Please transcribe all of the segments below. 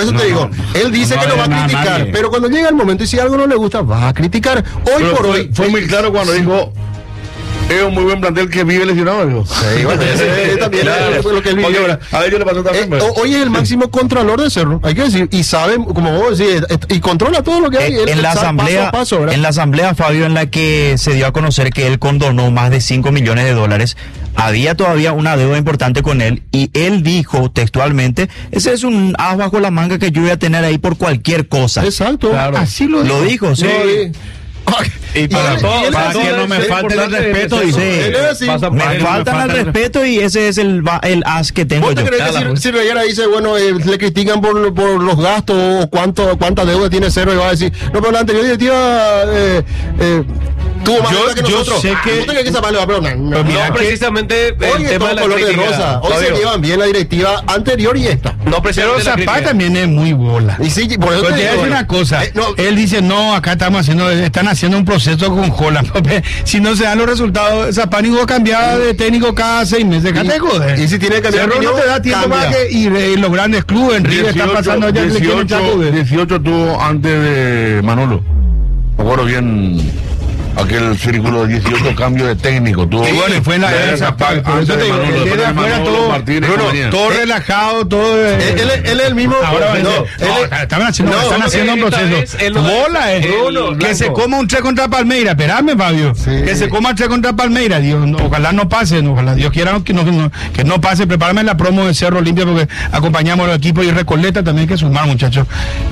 por eso te digo, él dice que lo va a criticar, pero cuando llega el momento y si algo no le gusta, va a criticar. Hoy por hoy. Fue muy claro cuando dijo. Es un muy buen plantel que vive lesionado, digo. Sí, bueno, ese también es lo que él vivió. A ellos le pasó también. Hoy es el máximo contralor de Cerro, hay que decir, y sabe, como vos decís, y controla todo lo que hay. En la asamblea, en la asamblea, Fabio, en la que se dio a conocer que él condonó más de 5 millones de dólares, había todavía una deuda importante con él, y él dijo textualmente, ese es un as bajo la manga que yo voy a tener ahí por cualquier cosa. Exacto, claro. Así lo dijo, sí. Y para que no me falte el respeto, me faltan el respeto y ese es el as que tengo. ¿Vos te crees que si Reguera dice, bueno, le critican por los gastos o cuánta deuda tiene Cerro, y va a decir, no, pero la anterior directiva tuvo más deuda que nosotros? Sé que ¿No te crees que Zapata le va a perdonar? No, precisamente el tema de la color de rosa. Hoy se llevan bien la directiva anterior y esta. No, pero Zapata también es muy bola. Y sí, por eso te digo una cosa. Él dice, no, acá están haciendo un proceso con Holland. Si no se dan los resultados, Zapata va a cambiar de técnico cada 6 meses. Y si tiene que cambiar, no te da tiempo para que y los grandes clubes en River están pasando ya 18 tuvo antes de Manolo. Me acuerdo bien. Aquel círculo de 18 cambios de técnico. Tuvo, y bueno, fue en la era Zapata. Por eso te digo, desde afuera todo relajado, todo. Él es el mismo. Ahora están haciendo un proceso. Bola que se coma un 3 contra Palmeiras. Esperame, Fabio. Que se coma 3 contra Palmeiras. Dios, ojalá no pase. Ojalá Dios quiera que no pase. Prepárame la promo de Cerro Limpia porque acompañamos al equipo y Recoleta también hay que sumar, muchachos.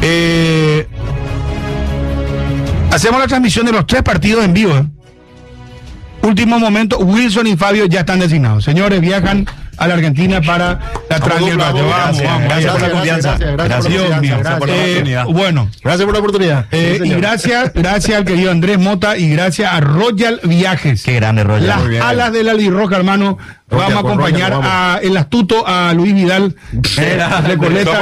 Hacemos la transmisión de los 3 partidos en vivo. Último momento, Wilson y Fabio ya están designados. Señores, viajan a la Argentina para la transmisión. Gracias por la confianza. Gracias. Bueno, gracias por la oportunidad. Y gracias al querido Andrés Mota y gracias a Royal Viajes. Qué grande Royal. Las alas del albirroja, hermano. Vamos a acompañar el astuto a Luis Vidal. Recoleta.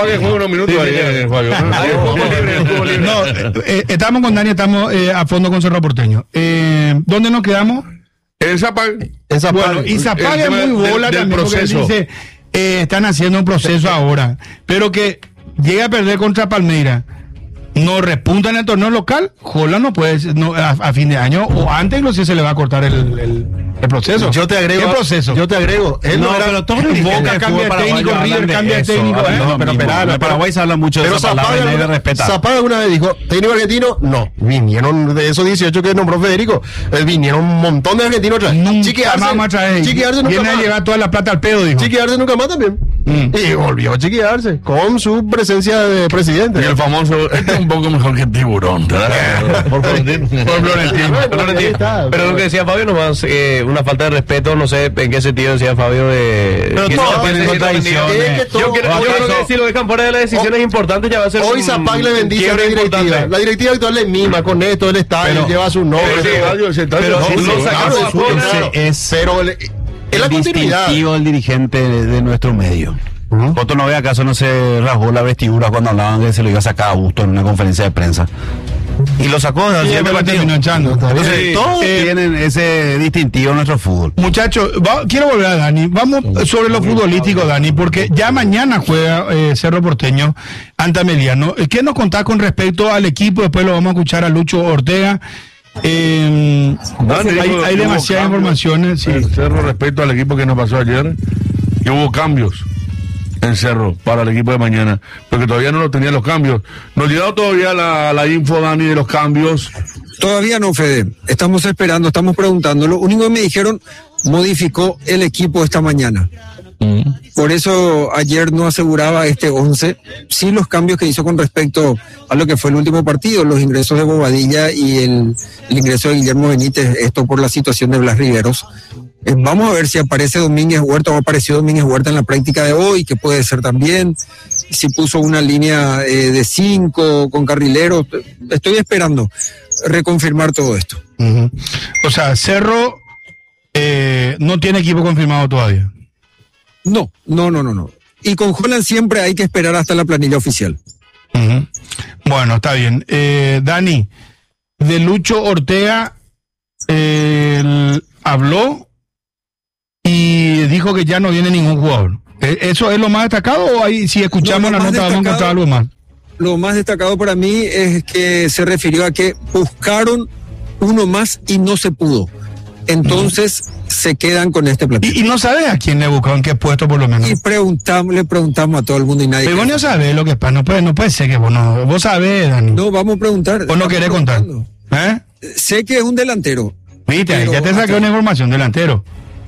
Estamos con Dani, estamos a fondo con Cerro Porteño. ¿Dónde nos quedamos? En Zapag. Bueno, y Zapag es muy bola también, porque él dice, están haciendo un proceso ahora, pero que llegue a perder contra Palmeiras, no repunta en el torneo local, Holland no puede, a fin de año o antes inclusive se le va a cortar el proceso. Yo te agrego. ¿Qué proceso? Yo te agrego. Él no, pero todo Boca cambia de técnico, River cambia de técnico. Pero en Paraguay se habla mucho de esa palabra y nadie respeta. Zapata alguna vez dijo, técnico argentino, no. Vinieron de esos 18 que nombró Federico, vinieron un montón de argentinos atrás. Chiquiarse nunca viene a llevar toda la plata al pedo, dijo. Chiquiarse nunca más también. Y volvió a chiquearse con su presencia de presidente. Y el famoso, este es un poco mejor que Tiburón. Por Florentino. Pero lo que decía Fabio nomás, una falta de respeto, no sé en qué sentido decía Fabio de... Pero todo tiene contradicciones. Yo creo que si lo dejan fuera de las decisiones importantes ya va a ser hoy Zapag le bendice a la directiva. La directiva actual le mima con esto, él está, él lleva su nombre. Pero es el distintivo del dirigente de nuestro medio. Otro no ve acaso no se rasgó la vestidura cuando hablaban que se lo iba a sacar a gusto en una conferencia de prensa. Y lo sacó del siguiente partido. Entonces, todos tienen ese distintivo en nuestro fútbol. Muchachos, quiero volver a Dani. Vamos sobre lo futbolístico, Dani, porque ya mañana juega Cerro Porteño ante Ameliano. ¿Qué nos contás con respecto al equipo? Después lo vamos a escuchar a Lucho Ortega. Hay demasiadas informaciones. Sí. El Cerro respecto al equipo que nos pasó ayer, que hubo cambios en Cerro para el equipo de mañana, porque todavía no lo tenían los cambios. ¿Nos llegó todavía la info, Dani, de los cambios? Todavía no, Fede. Estamos esperando, estamos preguntando. Lo único que me dijeron, modificó el equipo esta mañana. Por eso ayer no aseguraba este 11. Sí, los cambios que hizo con respecto a lo que fue el último partido, los ingresos de Bobadilla y el ingreso de Guillermo Benítez, esto por la situación de Blas Riveros. Vamos a ver si aparece Domínguez Huerta o apareció Domínguez Huerta en la práctica de hoy, que puede ser también. Si puso una línea de 5 con carrileros. Estoy esperando reconfirmar todo esto. O sea, Cerro no tiene equipo confirmado todavía. No. Y con Holland siempre hay que esperar hasta la planilla oficial. Bueno, está bien. Dani, de Lucho Ortega habló y dijo que ya no viene ningún jugador. ¿Eso es lo más destacado o ahí, si escuchamos la nota vamos a encontrar algo más? lo más destacado para mí es que se refirió a que buscaron uno más y no se pudo. Entonces se quedan con este plantel. Y no sabes a quién le buscaron, qué puesto por lo menos. Y le preguntamos a todo el mundo y nadie. Pero vos no sabés lo que pasa, no puede ser que vos sabés, Dani. No, vamos a preguntar. Vos no querés contar. Sé que es un delantero. Viste, ya te saqué una información, delantero.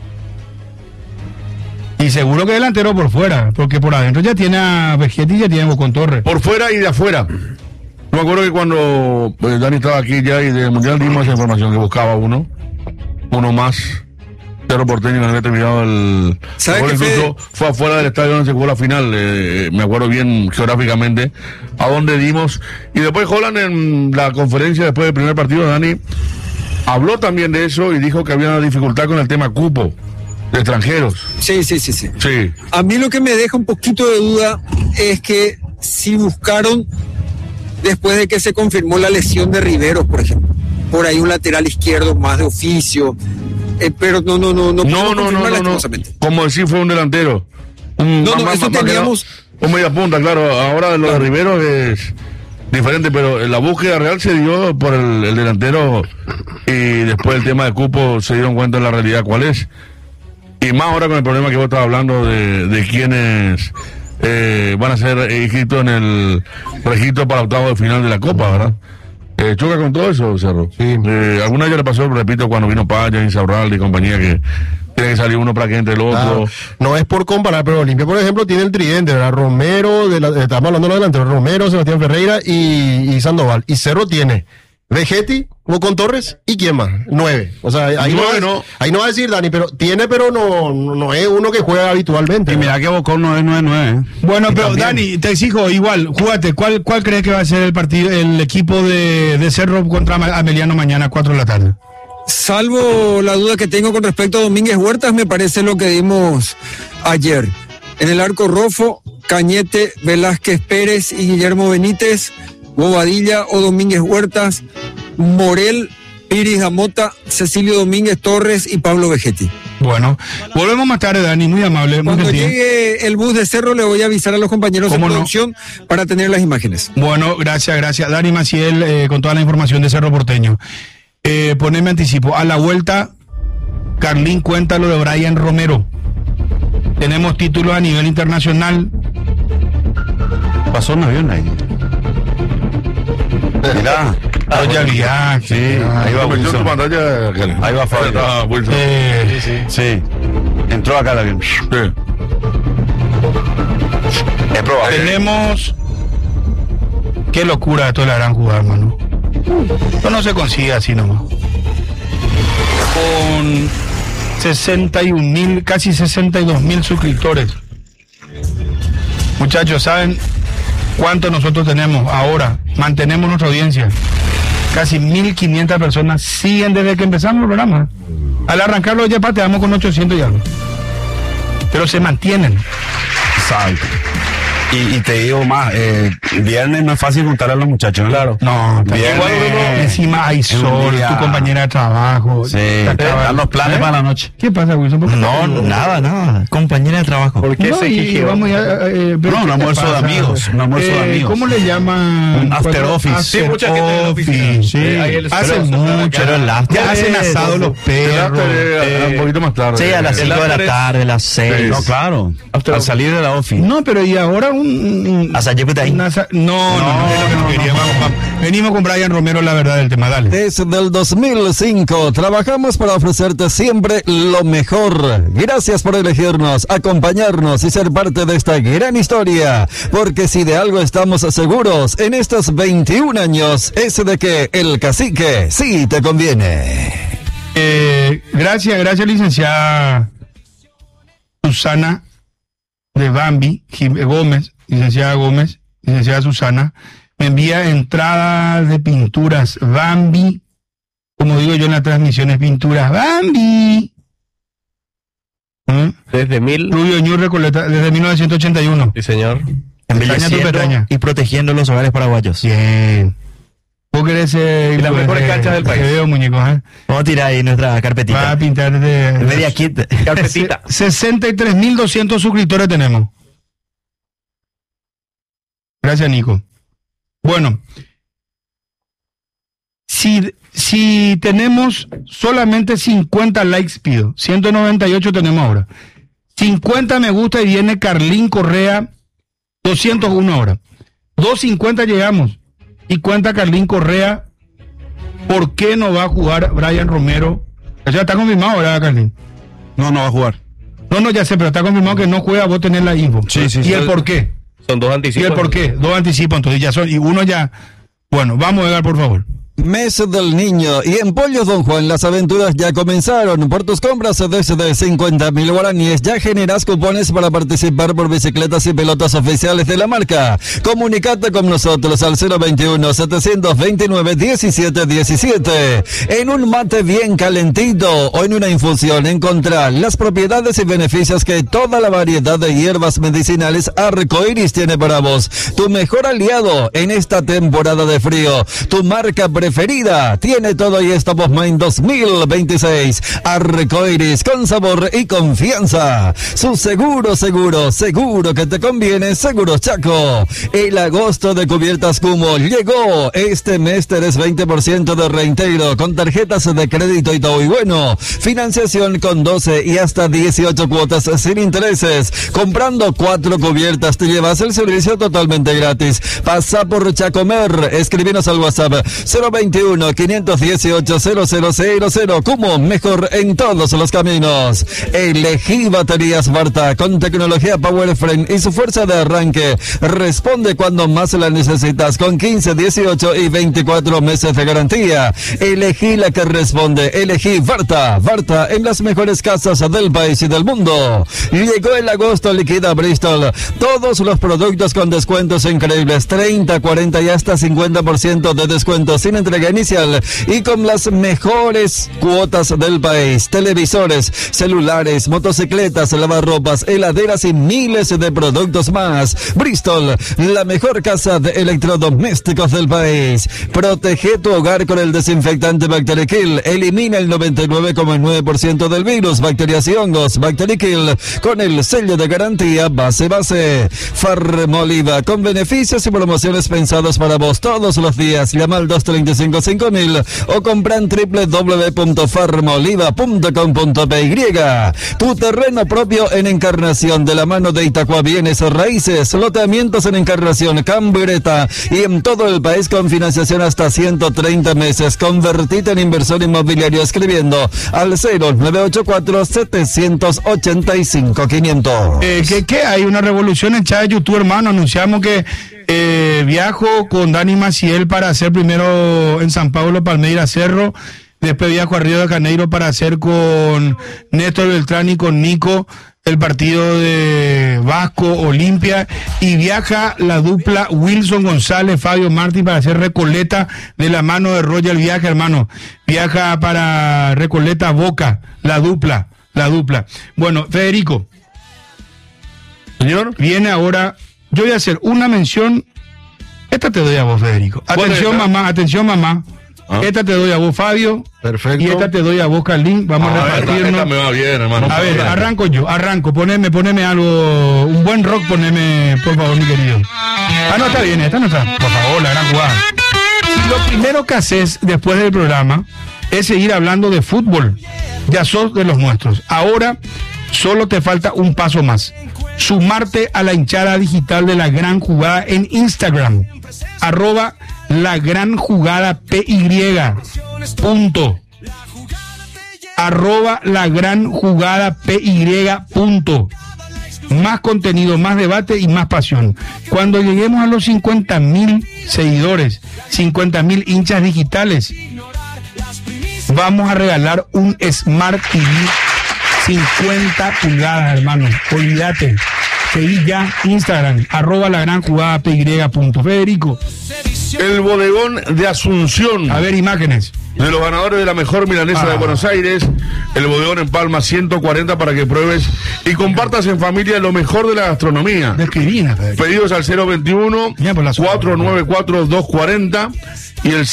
Y seguro que delantero por fuera, porque por adentro ya tiene a Vegetti y ya tiene a Bocón Torres. Por fuera y de afuera. Me acuerdo que cuando Dani estaba aquí ya y del Mundial dimos esa información que buscaba uno más. Cerro Porteño que había terminado el... Incluso fue afuera del estadio donde se jugó la final, me acuerdo bien geográficamente, a donde dimos. Y después Holland en la conferencia después del primer partido, Dani habló también de eso y dijo que había una dificultad con el tema cupo de extranjeros. Sí. A mí lo que me deja un poquito de duda es que si buscaron, después de que se confirmó la lesión de Riveros, por ejemplo, por ahí un lateral izquierdo más de oficio, pero no. Como decir, fue un delantero. Eso teníamos... Un media punta, claro. Ahora lo de Riveros es diferente, pero la búsqueda real se dio por el delantero y después el tema de cupo se dieron cuenta de la realidad cuál es. Y más ahora con el problema que vos estabas hablando de quienes van a ser inscritos en el registro para octavos de final de la Copa, ¿verdad? Choca con todo eso, Cerro. Sí. Alguna vez ya le pasó, repito, cuando vino Paya, Insaurralde y compañía, que tiene que salir uno para que entre el otro. No es por comparar, pero Olimpia, por ejemplo, tiene el tridente, ¿verdad? Romero, estamos hablando de los delanteros, Romero, Sebastián Ferreira y Sandoval. Y Cerro tiene Vegetti, Bocón Torres y quién más, 9. O sea, ahí no va a decir Dani, pero tiene, pero no es uno que juega habitualmente. Y mira que Bocón no es 9-9. Bueno, pero también. Dani, te exijo igual, júgate, ¿cuál crees que va a ser el equipo de Cerro contra Ameliano mañana a 4 de la tarde? Salvo la duda que tengo con respecto a Domínguez Huertas, me parece lo que dimos ayer. En el arco Rofo, Cañete, Velázquez Pérez y Guillermo Benítez, Bobadilla o Domínguez Huertas, Morel, Piris Damota, Cecilio Domínguez Torres y Pablo Vegetti. Bueno, volvemos más tarde, Dani, muy amable. Cuando llegue el bus de Cerro le voy a avisar a los compañeros de producción para tener las imágenes. Bueno, gracias. Dani Maciel con toda la información de Cerro Porteño. Poneme anticipo. A la vuelta, Carlín cuenta lo de Brian Romero. Tenemos títulos a nivel internacional. Pasó un avión ahí. Mirá. Sí, ahí va Wilson. Ahí va Fabio. Sí. Entró acá el avión. Sí. Es probable. Tenemos... Qué locura esto de la gran jugada, hermano. Esto no se consigue así nomás. Con 61.000, casi 62.000 suscriptores. Muchachos, ¿saben cuánto nosotros tenemos ahora? Mantenemos nuestra audiencia. Casi 1.500 personas siguen desde que empezamos el programa. Al arrancarlo ya pateamos con 800 y algo. Pero se mantienen. Exacto. Y te digo más, viernes no es fácil juntar a los muchachos, ¿no? Claro. No, viernes, encima hay sol, tu compañera de trabajo. Sí, están los planes para la noche. ¿Qué pasa, Wilson? No, nada. Compañera de trabajo. ¿Por qué se exigió? Un almuerzo de amigos. ¿Cómo le llaman? Un after office. Sí, mucha gente de la oficina. Sí, hacen mucho. Ya hacen asado los perros. Un poquito más tarde. Sí, a las 5 de la tarde, a las 6. No, claro. Al salir de la office. No, pero y ahora no, es lo que no queríamos. Venimos con Brian Romero, la verdad del tema, dale. Desde el 2005 trabajamos para ofrecerte siempre lo mejor. Gracias por elegirnos, acompañarnos y ser parte de esta gran historia. Porque si de algo estamos seguros en estos 21 años, es de que el cacique sí te conviene. Gracias, licenciada Susana de Bambi Gómez, licenciada Susana, me envía entradas de pinturas Bambi, como digo yo en las transmisiones, pinturas Bambi. Desde Rubio Ñu Recoleta, desde 1981. Sí, señor. Embelleciendo y protegiendo los hogares paraguayos. Bien. ¿Vos querés ser las mejores canchas del país? Te veo, muñecos, Vamos a tirar ahí nuestra carpetita. Va a pintar de media kit. Carpetita. 63.200 suscriptores tenemos. Gracias, Nico. Bueno, si tenemos solamente 50 likes, pido, 198 tenemos ahora. 50 me gusta y viene Carlín Correa, 201 ahora. 250 llegamos. Y cuenta Carlín Correa, ¿por qué no va a jugar Brian Romero? Ya está confirmado, ¿verdad, Carlín? No va a jugar. No, ya sé, pero está confirmado que no juega, vos tenés la info. Sí. ¿Y el por qué? Son 2 anticipos. ¿Y el por qué? 2 anticipos, entonces ya son, y uno ya... Bueno, vamos a llegar, por favor. Mes del Niño y en Pollos Don Juan las aventuras ya comenzaron. Por tus compras desde 50.000 guaraníes ya generas cupones para participar por bicicletas y pelotas oficiales de la marca. Comunicate con nosotros al 021-729-1717. En un mate bien calentito o en una infusión encontrar las propiedades y beneficios que toda la variedad de hierbas medicinales Arcoiris tiene para vos. Tu mejor aliado en esta temporada de frío. Tu marca preferida tiene todo y estamos en 2026. Arcoiris con sabor y confianza. Su seguro que te conviene. Seguros Chaco. El agosto de Cubiertas Cumo llegó. Este mes tenés 20% de reintegro con tarjetas de crédito y todo. Y bueno, financiación con 12 y hasta 18 cuotas sin intereses. Comprando 4 cubiertas te llevas el servicio totalmente gratis. Pasa por Chacomer. Escribinos al WhatsApp 021-518-0000. Como mejor en todos los caminos. Elegí baterías Varta con tecnología Power Frame y su fuerza de arranque. Responde cuando más la necesitas con 15, 18 y 24 meses de garantía. Elegí la que responde. Elegí Varta. Varta en las mejores casas del país y del mundo. Llegó el agosto liquida Bristol. Todos los productos con descuentos increíbles. 30, 40 y hasta 50% de descuento sin entrega inicial y con las mejores cuotas del país. Televisores, celulares, motocicletas, lavarropas, heladeras y miles de productos más. Bristol, la mejor casa de electrodomésticos del país. Protege tu hogar con el desinfectante Bacterikill. Elimina el 99,9% del virus, bacterias y hongos. Bacterikill con el sello de garantía base. Farmoliva con beneficios y promociones pensados para vos todos los días. Llama al 235-5000 o compran www.farmoliva.com.py. Tu terreno propio en Encarnación de la mano de Itacua Bienes Raíces, loteamientos en Encarnación, Cambureta y en todo el país con financiación hasta 130 meses. Convertite en inversor inmobiliario escribiendo al 0984-785-500. ¿Qué hay? Una revolución en chat de YouTube, hermano. Anunciamos que viajo con Dani Maciel para hacer primero en San Pablo, Palmeiras, Cerro. Después viajo a Río de Janeiro para hacer con Néstor Beltrán y con Nico el partido de Vasco Olimpia. Y viaja la dupla Wilson González, Fabio Martín para hacer Recoleta de la mano de Royal Viaje, hermano. Viaja para Recoleta Boca, la dupla. Bueno, Federico. Señor, viene ahora. Yo voy a hacer una mención. Esta te doy a vos, Federico. Atención, mamá. Esta te doy a vos, Fabio. Perfecto. Y esta te doy a vos, Carlín. Vamos a repartirnos. Esta me va bien, hermano. A ver, arranco. Poneme algo, un buen rock, poneme, por favor, mi querido. No, está bien, esta no está. Por favor, la gran jugada. Lo primero que haces después del programa es seguir hablando de fútbol. Ya sos de los nuestros. Ahora solo te falta un paso más. Sumarte a la hinchada digital de La Gran Jugada en Instagram. @La Gran Jugada PY. Punto. @La Gran Jugada PY. Punto. Más contenido, más debate y más pasión. Cuando lleguemos a los 50.000 seguidores, 50.000 hinchas digitales, vamos a regalar un Smart TV 50 pulgadas, hermano. Olvídate. Seguí ya Instagram, @La Gran Jugada PY. Federico. El bodegón de Asunción. A ver, imágenes. De los ganadores de la mejor milanesa de Buenos Aires. El bodegón en Palma 140 para que pruebes y compartas en familia lo mejor de la gastronomía. Pedidos al 021-494-240 y el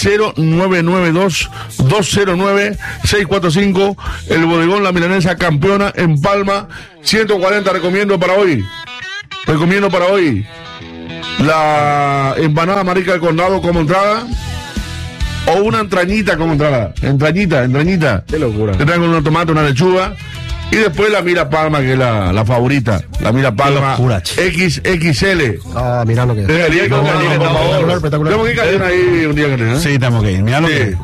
0992-209-645. El bodegón La Milanesa campeona en Palma 140. Recomiendo para hoy. la empanada marica del condado como entrada, o una entrañita como entrada. Entrañita. Qué locura. Te traen con unos tomates, una lechuga. Y después la Mira Palma, que es la favorita. La Mira Palma XXL. Ah, mira lo que es. Debería por favor. Espectacular. Tenemos que caer ahí un día que tenga. Sí, estamos que ir. Mira lo que es.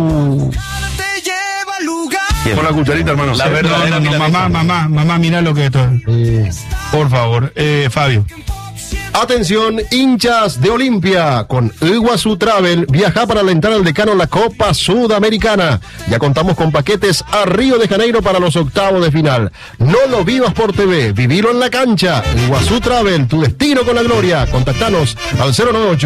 Con la cucharita, hermano. La verdad. Mamá, mira lo que es esto. Por favor, Fabio. Atención, hinchas de Olimpia, con Iguazú Travel, viaja para alentar al decano en la Copa Sudamericana. Ya contamos con paquetes a Río de Janeiro para los octavos de final. No lo vivas por TV, vivilo en la cancha. Iguazú Travel, tu destino con la gloria. Contactanos al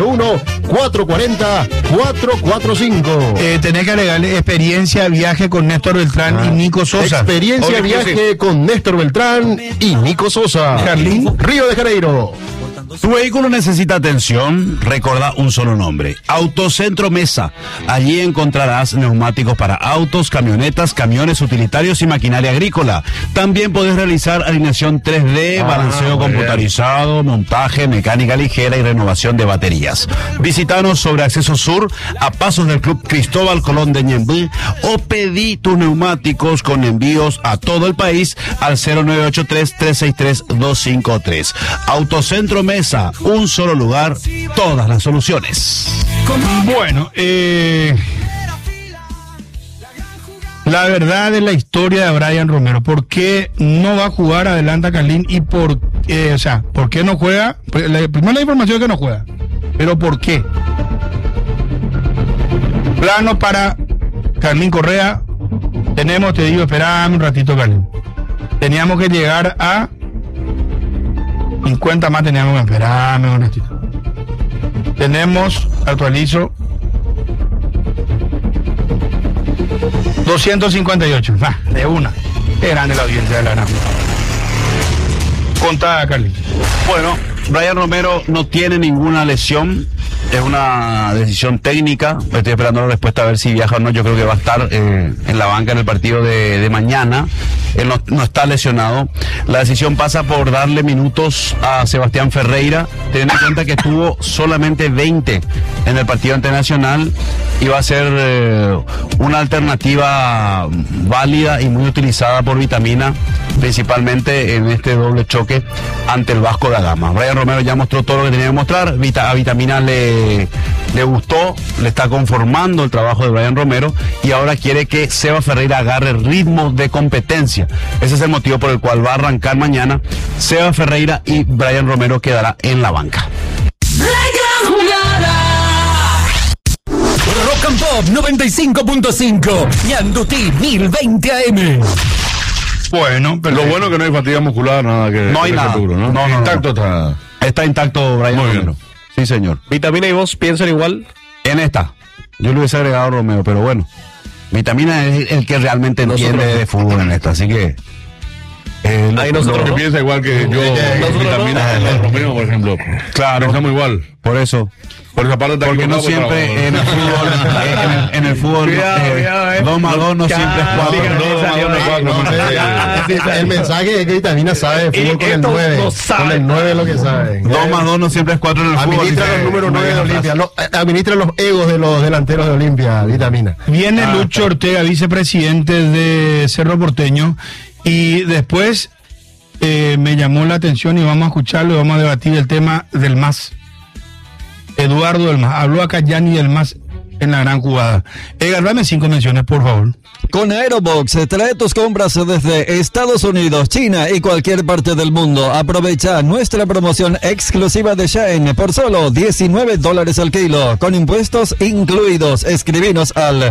0981-440-445. Tenés que agregarle experiencia viaje con Néstor Beltrán y Nico Sosa. Experiencia viaje con Néstor Beltrán y Nico Sosa. Carlín. Río de Janeiro. Tu vehículo necesita atención, recuerda un solo nombre, Autocentro Mesa. Allí encontrarás neumáticos para autos, camionetas, camiones utilitarios y maquinaria agrícola. También podés realizar alineación 3D, balanceo computarizado, montaje, mecánica ligera y renovación de baterías. Visítanos sobre Acceso Sur, a pasos del Club Cristóbal Colón de Ñemby, o pedí tus neumáticos con envíos a todo el país al 0983-363-253. Autocentro Mesa, un solo lugar, todas las soluciones. Bueno, la verdad es la historia de Brian Romero. ¿Por qué no va a jugar adelanta Carlín? Y ¿por qué no juega? Primero la información es que no juega. Pero ¿por qué? Plano para Carlín Correa. Tenemos, te digo, esperame un ratito, Carlín. Teníamos que llegar a 50 más, teníamos que esperarme un ratito. Tenemos, actualizo, 258. De una. Qué grande la audiencia de la gran. Contada, Carly. Bueno, Brian Romero no tiene ninguna lesión. Es una decisión técnica. Estoy esperando la respuesta a ver si viaja o no. Yo creo que va a estar en la banca en el partido de mañana. Él no está lesionado. La decisión pasa por darle minutos a Sebastián Ferreira, teniendo en cuenta que tuvo solamente 20 en el partido internacional, y va a ser una alternativa válida y muy utilizada por Vitamina, principalmente en este doble choque ante el Vasco da Gama. Brian Romero ya mostró todo lo que tenía que mostrar. A Vitamina le gustó, le está conformando el trabajo de Brian Romero, y ahora quiere que Seba Ferreira agarre ritmo de competencia. Ese es el motivo por el cual va a arrancar mañana Seba Ferreira, y Brian Romero quedará en la banca. Rock and Pop 95.5 Ñandutí 1020 AM. Bueno, pero lo bueno es que no hay fatiga muscular, nada que. No hay nada. Futuro, ¿no? No, intacto está. Está intacto Brian Muy Romero. bien. Sí, señor. Vitamina y vos piensan igual. En esta. Yo le hubiese agregado a Romero, pero bueno. Vitamina es el que realmente entiende de fútbol en esta, así que. Ahí nosotros que piensa igual que yo. Vitamina de Romero, por ejemplo. Claro. Pensamos igual. Por eso. Por esa parte Porque no siempre en el fútbol, en el fútbol, 2 más 2 no siempre es 4. El mensaje es que Vitamina sabe de fútbol con el 9. Con el 9 es lo que sabe. 2 más 2 no siempre es 4 en el fútbol. Administra los números 9 de Olimpia. Administra los egos de los delanteros de Olimpia, Vitamina. Viene Lucho Ortega, vicepresidente de Cerro Porteño, y después me llamó la atención y vamos a escucharlo y vamos a debatir el tema del MAS. Eduardo del MAS. Habló acá Yanni del MAS en la gran jugada. Edgar, dame 5 menciones, por favor. Con Aerobox, trae tus compras desde Estados Unidos, China y cualquier parte del mundo. Aprovecha nuestra promoción exclusiva de Shane por solo $19 al kilo, con impuestos incluidos. Escribinos al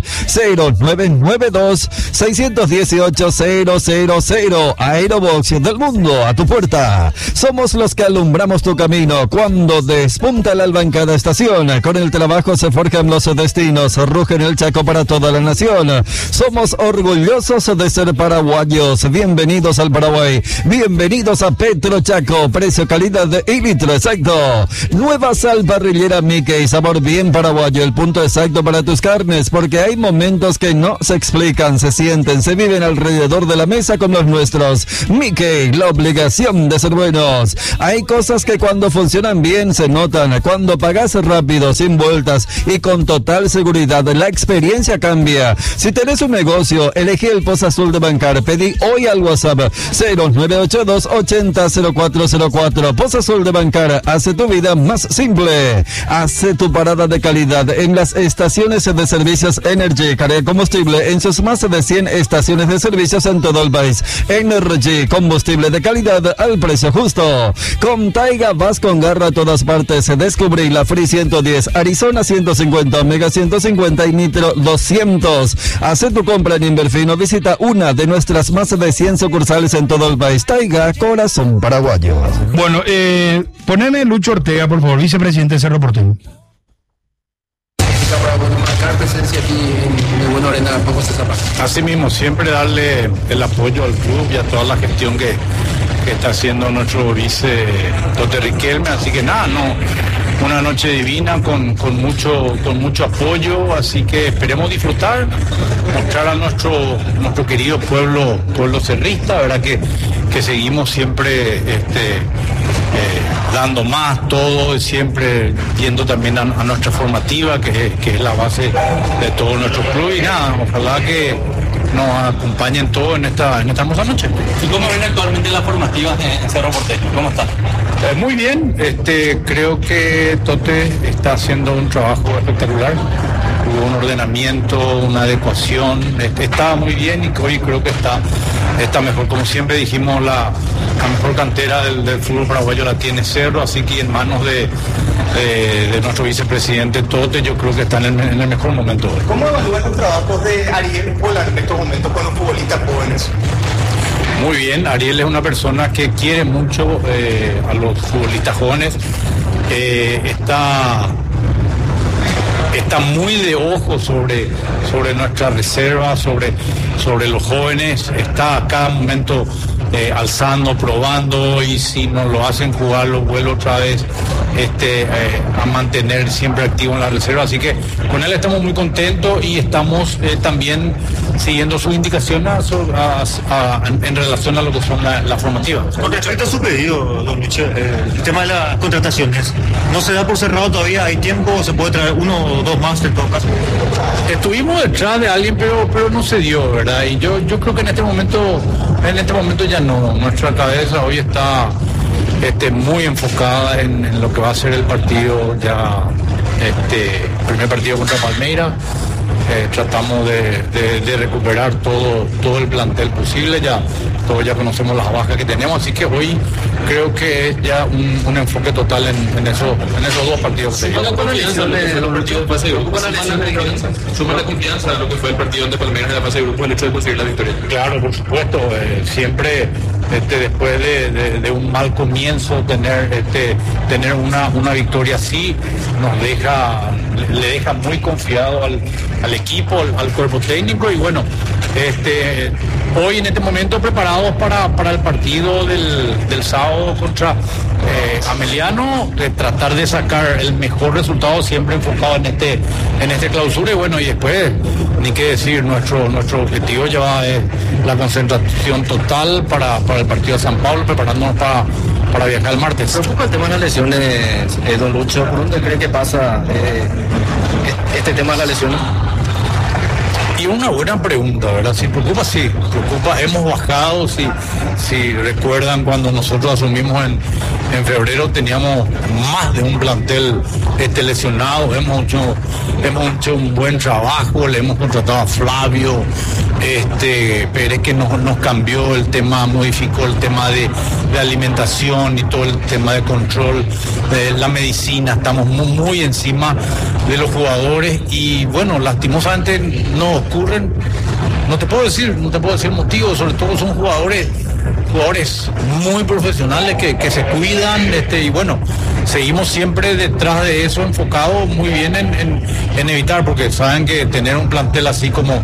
0992-618-000. Aerobox del mundo a tu puerta. Somos los que alumbramos tu camino cuando despunta el alba en cada estación. Con el trabajo se forjan los destinos. Rugen el Chaco para toda la nación. Somos orgullosos de ser paraguayos. Bienvenidos al Paraguay. Bienvenidos a Petro Chaco. Precio, calidad y litro exacto. Nueva sal parrillera Mickey. Sabor bien paraguayo. El punto exacto para tus carnes. Porque hay momentos que no se explican, se sienten, se viven alrededor de la mesa con los nuestros. Mickey, la obligación de ser buenos. Hay cosas que cuando funcionan bien se notan. Cuando pagas rápido, sin vueltas y con total seguridad, la experiencia cambia. Si tenés un negocio, elegí el Pozo Azul de Bancar. Pedí hoy al WhatsApp 0982 800404. Pozo Azul de Bancar hace tu vida más simple. Hace tu parada de calidad en las estaciones de servicios Energy. Carga combustible en sus más de 100 estaciones de servicios en todo el país. Energy, combustible de calidad al precio justo. Con Taiga vas con garra a todas partes. Descubrí la Free 110, Arizona 150, Omega 150 y Nitro 200. Hace tu compra en Inverfino. Visita una de nuestras más de 100 sucursales en todo el país. Taiga, corazón paraguayo. Bueno, poneme Lucho Ortega, por favor, vicepresidente de Cerro Porteño. Para marcar presencia aquí en Buena Arena, ¿cómo se zapa? Así mismo, siempre darle el apoyo al club y a toda la gestión que está haciendo nuestro vice Tote Riquelme, así que nada, una noche divina con mucho apoyo, así que esperemos disfrutar, mostrar a nuestro querido pueblo cerrista, verdad que seguimos siempre dando más, todo, siempre yendo también a nuestra formativa, que es la base de todo nuestro club, y nada, ojalá que nos acompañen todos en esta hermosa noche. ¿Y cómo ven actualmente las formativas en Cerro Porteño? ¿Cómo están? Muy bien, creo que Tote está haciendo un trabajo espectacular. Hubo un ordenamiento, una adecuación, estaba muy bien y hoy creo que está mejor. Como siempre dijimos, la mejor cantera del fútbol paraguayo la tiene Cerro, así que en manos de nuestro vicepresidente Tote, yo creo que está en el mejor momento hoy. ¿Cómo evalúan los trabajos de Ariel Polar en estos momentos con los futbolistas jóvenes? Muy bien, Ariel es una persona que quiere mucho a los futbolistas jóvenes, está muy de ojo sobre nuestra reserva, sobre los jóvenes, está a cada momento alzando, probando, y si nos lo hacen jugar lo vuelve otra vez a mantener siempre activo en la reserva, así que con él estamos muy contentos y estamos también siguiendo sus indicaciones en relación a lo que son las formativas. Con respecto a su pedido, don Lucho, el tema de las contrataciones, ¿no se da por cerrado todavía? ¿Hay tiempo? ¿Se puede traer uno o dos más en todo caso? Estuvimos detrás de alguien, pero no se dio, ¿verdad? Y yo creo que en este momento ya no. Nuestra cabeza hoy está muy enfocada en lo que va a ser el partido ya, primer partido contra Palmeiras. Tratamos de recuperar todo el plantel posible, todos ya conocemos las bajas que tenemos, así que hoy creo que es ya un enfoque total en esos dos partidos. ¿Suma la confianza de los partidos de fase de grupo? ¿Suma la confianza de lo que fue el partido ante Palmeiras de la fase de grupo el hecho de conseguir la victoria? Claro, por supuesto, siempre después de un mal comienzo tener una victoria así le deja muy confiado al equipo, al cuerpo técnico, y bueno, hoy en este momento preparados para el partido del sábado contra Ameliano, tratar de sacar el mejor resultado, siempre enfocado en este clausura, y bueno, y después ni qué decir, nuestro objetivo ya es la concentración total para el partido de San Pablo, preparándonos para viajar el martes. ¿Preocupa el tema de las lesiones, don Lucho? ¿Por dónde cree que pasa este tema de las lesiones? Y una buena pregunta, ¿verdad? Si preocupa, sí, preocupa. Hemos bajado, si recuerdan, cuando nosotros asumimos en febrero teníamos más de un plantel lesionado, hemos hecho un buen trabajo, le hemos contratado a Flavio, Pérez, que nos cambió el tema, modificó el tema de alimentación y todo el tema de control de la medicina, estamos muy encima de los jugadores, y bueno, lastimosamente no ocurren, no te puedo decir motivos, sobre todo son jugadores muy profesionales que se cuidan, y bueno, seguimos siempre detrás de eso, enfocados muy bien en evitar, porque saben que tener un plantel así como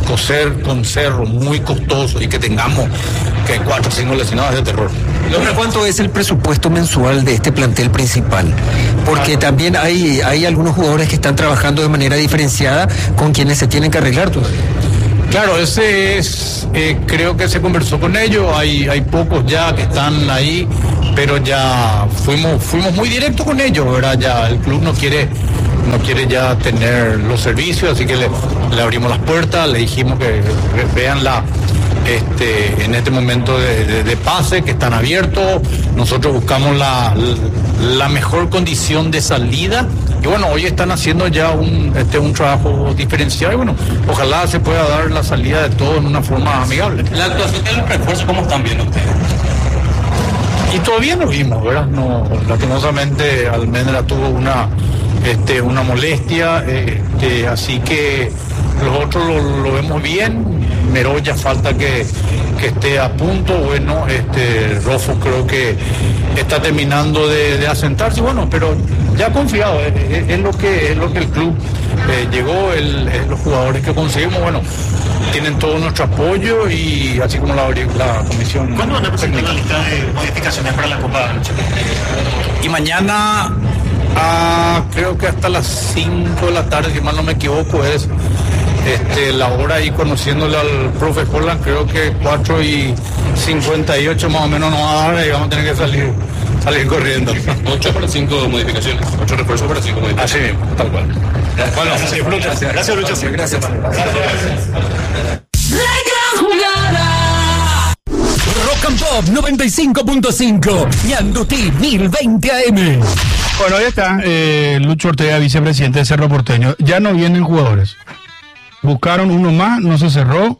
coser con Cerro muy costoso y que tengamos que 4 o 5 lesionados de terror. ¿Cuánto es el presupuesto mensual de este plantel principal? Porque también hay algunos jugadores que están trabajando de manera diferenciada con quienes se tienen que arreglar todavía. Claro, ese es, creo que se conversó con ellos, hay pocos ya que están ahí, pero ya fuimos muy directos con ellos, ¿verdad? Ya el club no quiere ya tener los servicios, así que le abrimos las puertas, le dijimos que vean en este momento de pase, que están abiertos, nosotros buscamos la mejor condición de salida, y bueno, hoy están haciendo ya un trabajo diferenciado, y bueno, ojalá se pueda dar la salida de todo en una forma amigable. La actuación de los refuerzos, ¿cómo están viendo ustedes? Y todavía no vimos, ¿verdad? No, lastimosamente Almendra tuvo una molestia, así que los otros lo vemos bien. Meroya falta que esté a punto, bueno, Rofo creo que está terminando de asentarse, bueno, pero ya confiado, es lo que el club llegó, los jugadores que conseguimos, bueno, tienen todo nuestro apoyo y así como la comisión. ¿Cuándo van a presentar la lista de modificaciones para la Copa? Y mañana, creo que hasta las 5 de la tarde, si mal no me equivoco, es la hora, y conociéndole al profe Holland, creo que 4:58 más o menos nos va a dar y vamos a tener que salir corriendo. 8 para 5 modificaciones, 8 refuerzos para 5 modificaciones. Así mismo, tal cual. Bueno, gracias, Lucho. Gracias. Rock and Pop 95.5, Ñandutí 1020 AM. Bueno, ahí está Lucho Ortega, vicepresidente de Cerro Porteño. Ya no vienen jugadores. Buscaron uno más, no se cerró.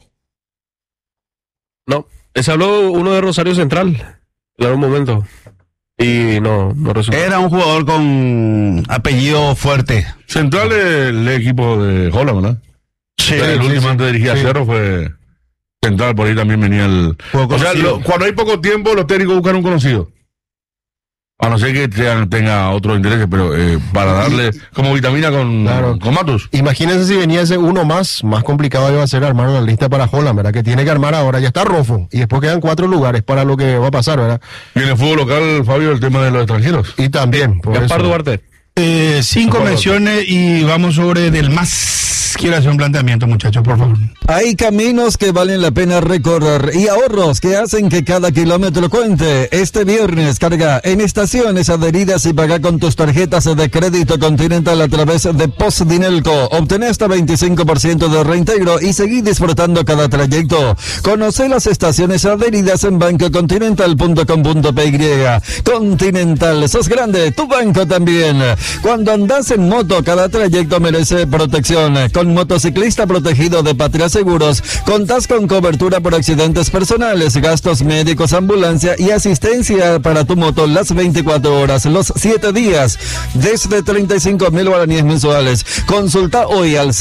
No, se habló uno de Rosario Central en algún momento y no resultó. Era un jugador con apellido fuerte. Central el equipo de Holland, ¿verdad? Sí, el último antes de dirigir a Cerro fue Central, por ahí también venía el... O sea, cuando hay poco tiempo los técnicos buscan un conocido. A no ser que tenga otro interés, pero para darle como vitamina con Matus. Imagínense si venía ese uno más complicado iba a ser armar una lista para Holland, ¿verdad? Que tiene que armar ahora, ya está Rofo, y después quedan 4 lugares para lo que va a pasar, ¿verdad? Y en el fútbol local, Fabio, el tema de los extranjeros. Y también. Gaspar Duarte. 5 menciones y vamos sobre del más. Quiero hacer un planteamiento, muchachos, por favor. Hay caminos que valen la pena recorrer y ahorros que hacen que cada kilómetro cuente. Este viernes carga en estaciones adheridas y paga con tus tarjetas de crédito Continental a través de Postdinelco. Obtén hasta 25% de reintegro y seguí disfrutando cada trayecto. Conoce las estaciones adheridas en bancocontinental.com.py. Continental, sos grande, tu banco también. Cuando andas en moto, cada trayecto merece protección. Con motociclista protegido de Patria Seguros, contás con cobertura por accidentes personales, gastos médicos, ambulancia y asistencia para tu moto las 24 horas, los 7 días, desde 35,000 guaraníes mensuales. Consulta hoy al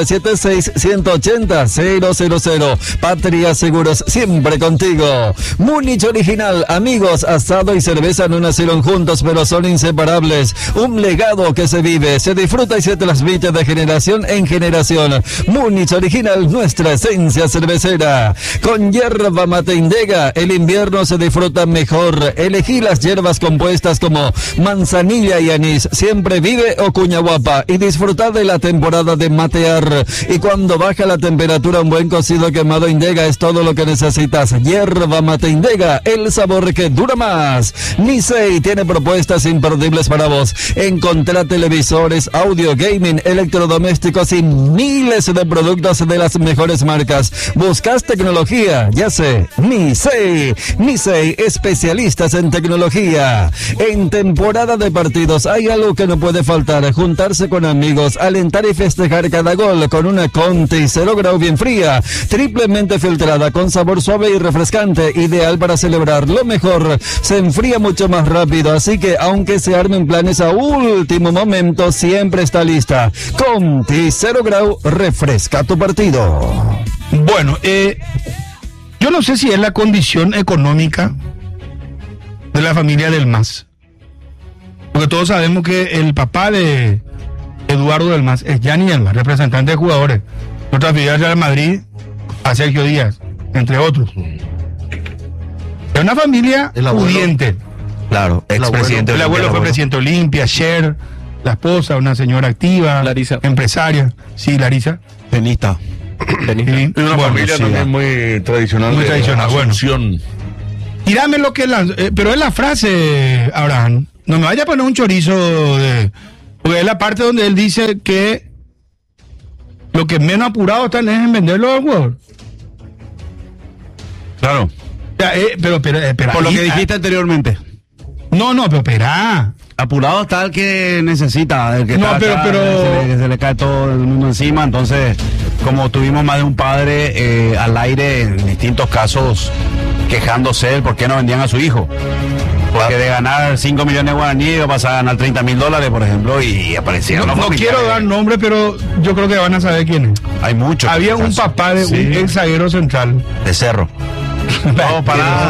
0976-180-000. Patria Seguros, siempre contigo. Múnich Original, amigos, asado y cerveza no nacieron juntos, pero son inseparables. Un legado que se vive, se disfruta y se transmite de generación en generación. Múnich Original, nuestra esencia cervecera. Con yerba mate Indega, el invierno se disfruta mejor. Elegí las hierbas compuestas como manzanilla y anís. Siempre vive o cuña guapa y disfruta de la temporada de matear. Y cuando baja la temperatura, un buen cocido quemado Indega es todo lo que necesitas. Yerba mate Indega, el sabor que dura más. Nisei tiene propuestas imperdibles para vos. Encontrá televisores, audio, gaming, electrodomésticos y miles de productos de las mejores marcas. ¿Buscas tecnología? Ya sé, Nisei, especialistas en tecnología. En temporada de partidos hay algo que no puede faltar: juntarse con amigos, alentar y festejar cada gol con una Conti 0 grado bien fría, triplemente filtrada, con sabor suave y refrescante, ideal para celebrar lo mejor. Se enfría mucho más rápido, así que aunque se armen planes a último momento, siempre está lista. Conti 0 grado, refresca tu partido. Bueno, yo no sé si es la condición económica de la familia del MAS, porque todos sabemos que el papá de Eduardo del MAS es Gianni del MAS, representante de jugadores. Otra filial del Real Madrid a Sergio Díaz, entre otros. Es una familia pudiente. Claro, expresidente. El abuelo fue presidente de Olimpia, Cher, la esposa, una señora activa, Larisa. Empresaria. Sí, Larisa. Tenista. Sí. Es una familia también muy tradicional. Muy tradicional, bueno. Tirame lo que es pero es la frase, Abraham. No me vaya a poner un chorizo porque es la parte donde él dice que lo que menos apurado están es en venderlo al jugador. Claro. Pero por lo que dijiste anteriormente. No, pero espera. Apurado está el que necesita, el que no, está pero se le cae todo el mundo encima. Entonces, como tuvimos más de un padre al aire en distintos casos quejándose de por qué no vendían a su hijo. Porque de ganar 5 millones de guaraníes iba a pasar a ganar $30,000, por ejemplo, y aparecieron. No quiero dar nombre, pero yo creo que van a saber quién es. Hay muchos. Había un papá de un ex zaguero central. De Cerro. No,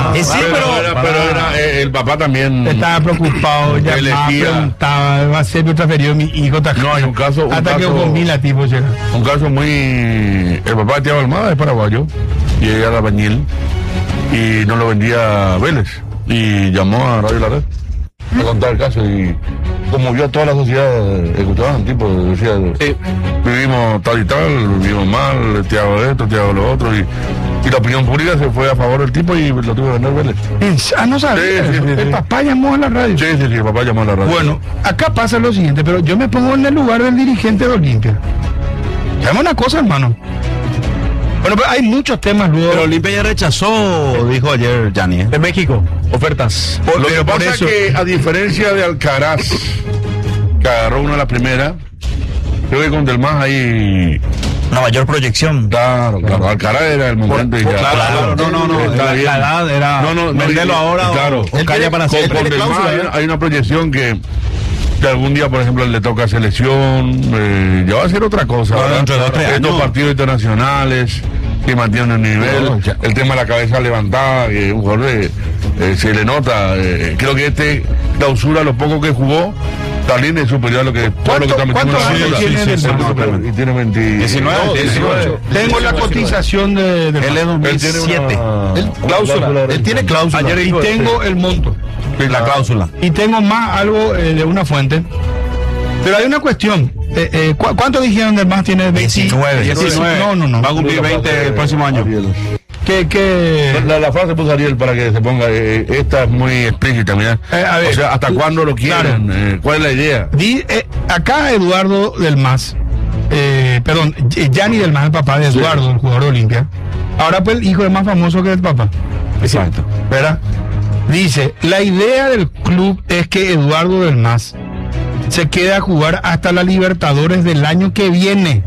pero era, el papá también estaba preocupado, ya preguntaba, va a ser transferido mi hijo. No, hay un caso. Que con Mila, tipo, llega. Un caso muy. El papá de Thiago Almada es paraguayo y ella era albañil y no lo vendía a Vélez. Y llamó a Radio La Red a contar el caso y como vio a toda la sociedad, escuchaban, tipo, decía, vivimos tal y tal, vivimos mal, Thiago esto, Thiago lo otro, y la opinión pública se fue a favor del tipo y lo tuvo que vender Vélez. No sabía. El papá llamó a la radio. Sí, el papá llamó a la radio. Bueno, acá pasa lo siguiente, pero yo me pongo en el lugar del dirigente de Olimpia. Llama una cosa, hermano. Bueno, pero hay muchos temas luego. Pero Olimpia ya rechazó, dijo ayer Gianni. En México, ofertas. Lo que pasa es que, a diferencia de Alcaraz, que agarró una a la primera, creo que con Del Mas hay una mayor proyección. Claro. Alcaraz era el momento y ya. Claro. La edad era. Venderlo ahora o calla para siempre. Con Del Mas hay una proyección que algún día, por ejemplo, le toca selección, ya va a ser otra cosa. Estos partidos internacionales que mantienen el nivel, el tema de la cabeza levantada, que un jugador se le nota. Creo que clausura lo poco que jugó. Talín es superior a lo que todo lo que está metiendo. ¿Cuántos y tiene 19. Tengo la cotización de él es 2007. Él tiene cláusula. Y tengo el monto. La cláusula. Y tengo más algo de una fuente. Pero hay una cuestión. ¿Cuánto dijeron del más tiene? 19. No. Va a cumplir 20 el próximo año. La frase puso Ariel para que se ponga. Esta es muy explícita, mira. O sea, ¿hasta cuándo lo quieren? Claro. ¿Cuál es la idea? Acá Eduardo del Mas, Gianni del Mas, el papá de Eduardo, el jugador de Olimpia. Ahora pues el hijo es más famoso que el papá. Exacto. ¿Verdad? Dice, la idea del club es que Eduardo del Mas se quede a jugar hasta la Libertadores del año que viene.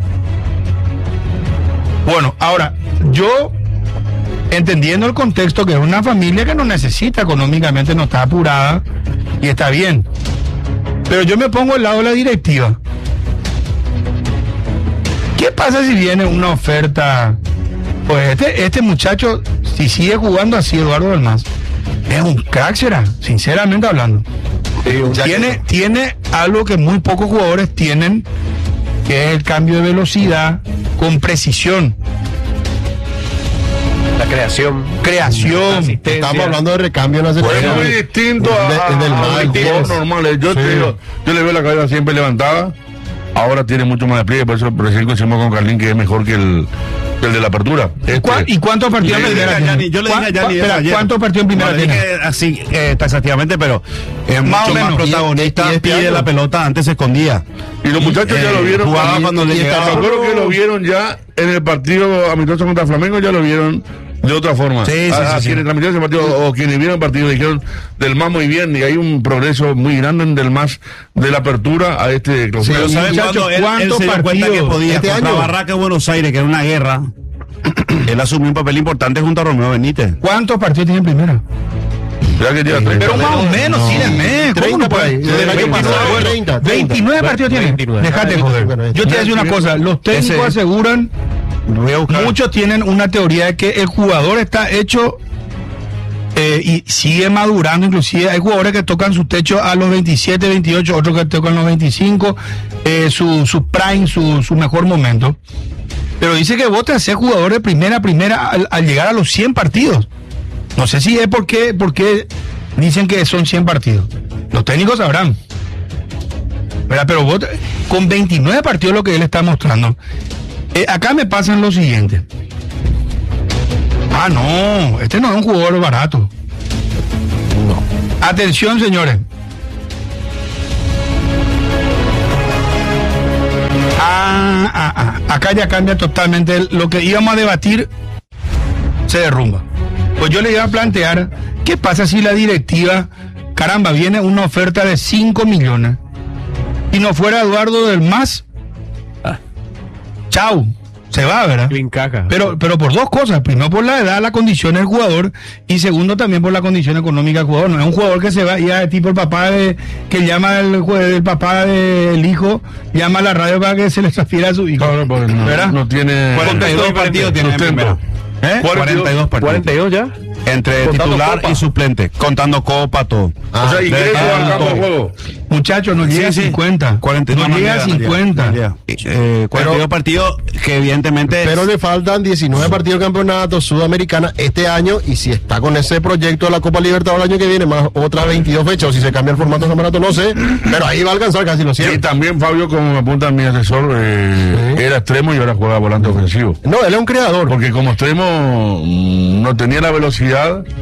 Bueno, ahora, yo, entendiendo el contexto que es una familia que no necesita económicamente, no está apurada, y está bien. Pero yo me pongo al lado de la directiva. ¿Qué pasa si viene una oferta? Pues este muchacho, si sigue jugando así, Eduardo del Mas, es un crack, será, sinceramente hablando. Tiene algo que muy pocos jugadores tienen, que es el cambio de velocidad con precisión. La creación. Estamos hablando de recambio en la selección. Es muy distinto a los jugadores normales. Yo le veo la cabeza siempre levantada. Ahora tiene mucho más despliegue, por eso recién coincidimos con Carlín, que es mejor que el de la apertura. ¿Y cuántos partidos en primera tiene? Yo le dije a Gianni ¿cuántos partidos en primera tiene? Así, taxativamente, pero es más mucho o menos más protagonista, pide la pelota, antes se escondía. Y los muchachos ya lo vieron. Jugaba cuando le llegaba. Seguro que lo vieron ya en el partido amistoso contra Flamengo, ya lo vieron de otra forma. Quienes transmitieron ese partido o quienes vieron el partido dijeron del Mas muy bien, y hay un progreso muy grande en del Mas de la apertura a este clausura. Pero ¿sabes cuánto se dio cuenta que podía este contra Barraca Buenos Aires, que era una guerra? Él asumió un papel importante junto a Romeo Benítez. ¿Cuántos partidos tiene en primera? Que tiene 30. Pero más o menos, sí, del mes. 30 por ahí. 29 partidos tiene. Déjate joder. Yo te voy a decir una cosa. Los técnicos aseguran, muchos tienen una teoría de que el jugador está hecho y sigue madurando. Inclusive hay jugadores que tocan su techo a los 27, 28, otros que tocan los 25, su prime, su mejor momento. Pero dice que vos te haces jugador de primera al llegar a los 100 partidos. No sé si es porque dicen que son 100 partidos. Los técnicos sabrán. ¿Verdad? Pero vos, con 29 partidos, lo que él está mostrando. Acá me pasan lo siguiente. No, este no es un jugador barato. No. Atención, señores. Acá ya cambia totalmente lo que íbamos a debatir, se derrumba. Pues yo le iba a plantear, ¿qué pasa si la directiva, caramba, viene una oferta de 5 millones y no fuera Eduardo del MAS? Chau, se va, ¿verdad? Pero por dos cosas. Primero, por la edad, la condición del jugador, y segundo, también por la condición económica del jugador. No es un jugador que se va, ya tipo el papá que llama el papá del hijo, llama a la radio para que se le transfiera a su hijo. ¿Verdad? No tiene 42 partidos tiene en primera. 42 partidos. 42 ya. Entre titular y suplente, contando copa, todo. O sea, ¿y quiere jugar campo de juego? Muchachos, nos llega 50. 42, nos llega 50. 42 partidos que evidentemente... Pero le faltan 19 partidos de campeonato sudamericana este año, y si está con ese proyecto de la Copa Libertadores el año que viene, más otras 22 fechas, o si se cambia el formato de campeonato, no sé, pero ahí va a alcanzar casi los 100. Y también, Fabio, como me apunta mi asesor, era extremo y ahora juega volante ofensivo. No, él es un creador. Porque como extremo no tenía la velocidad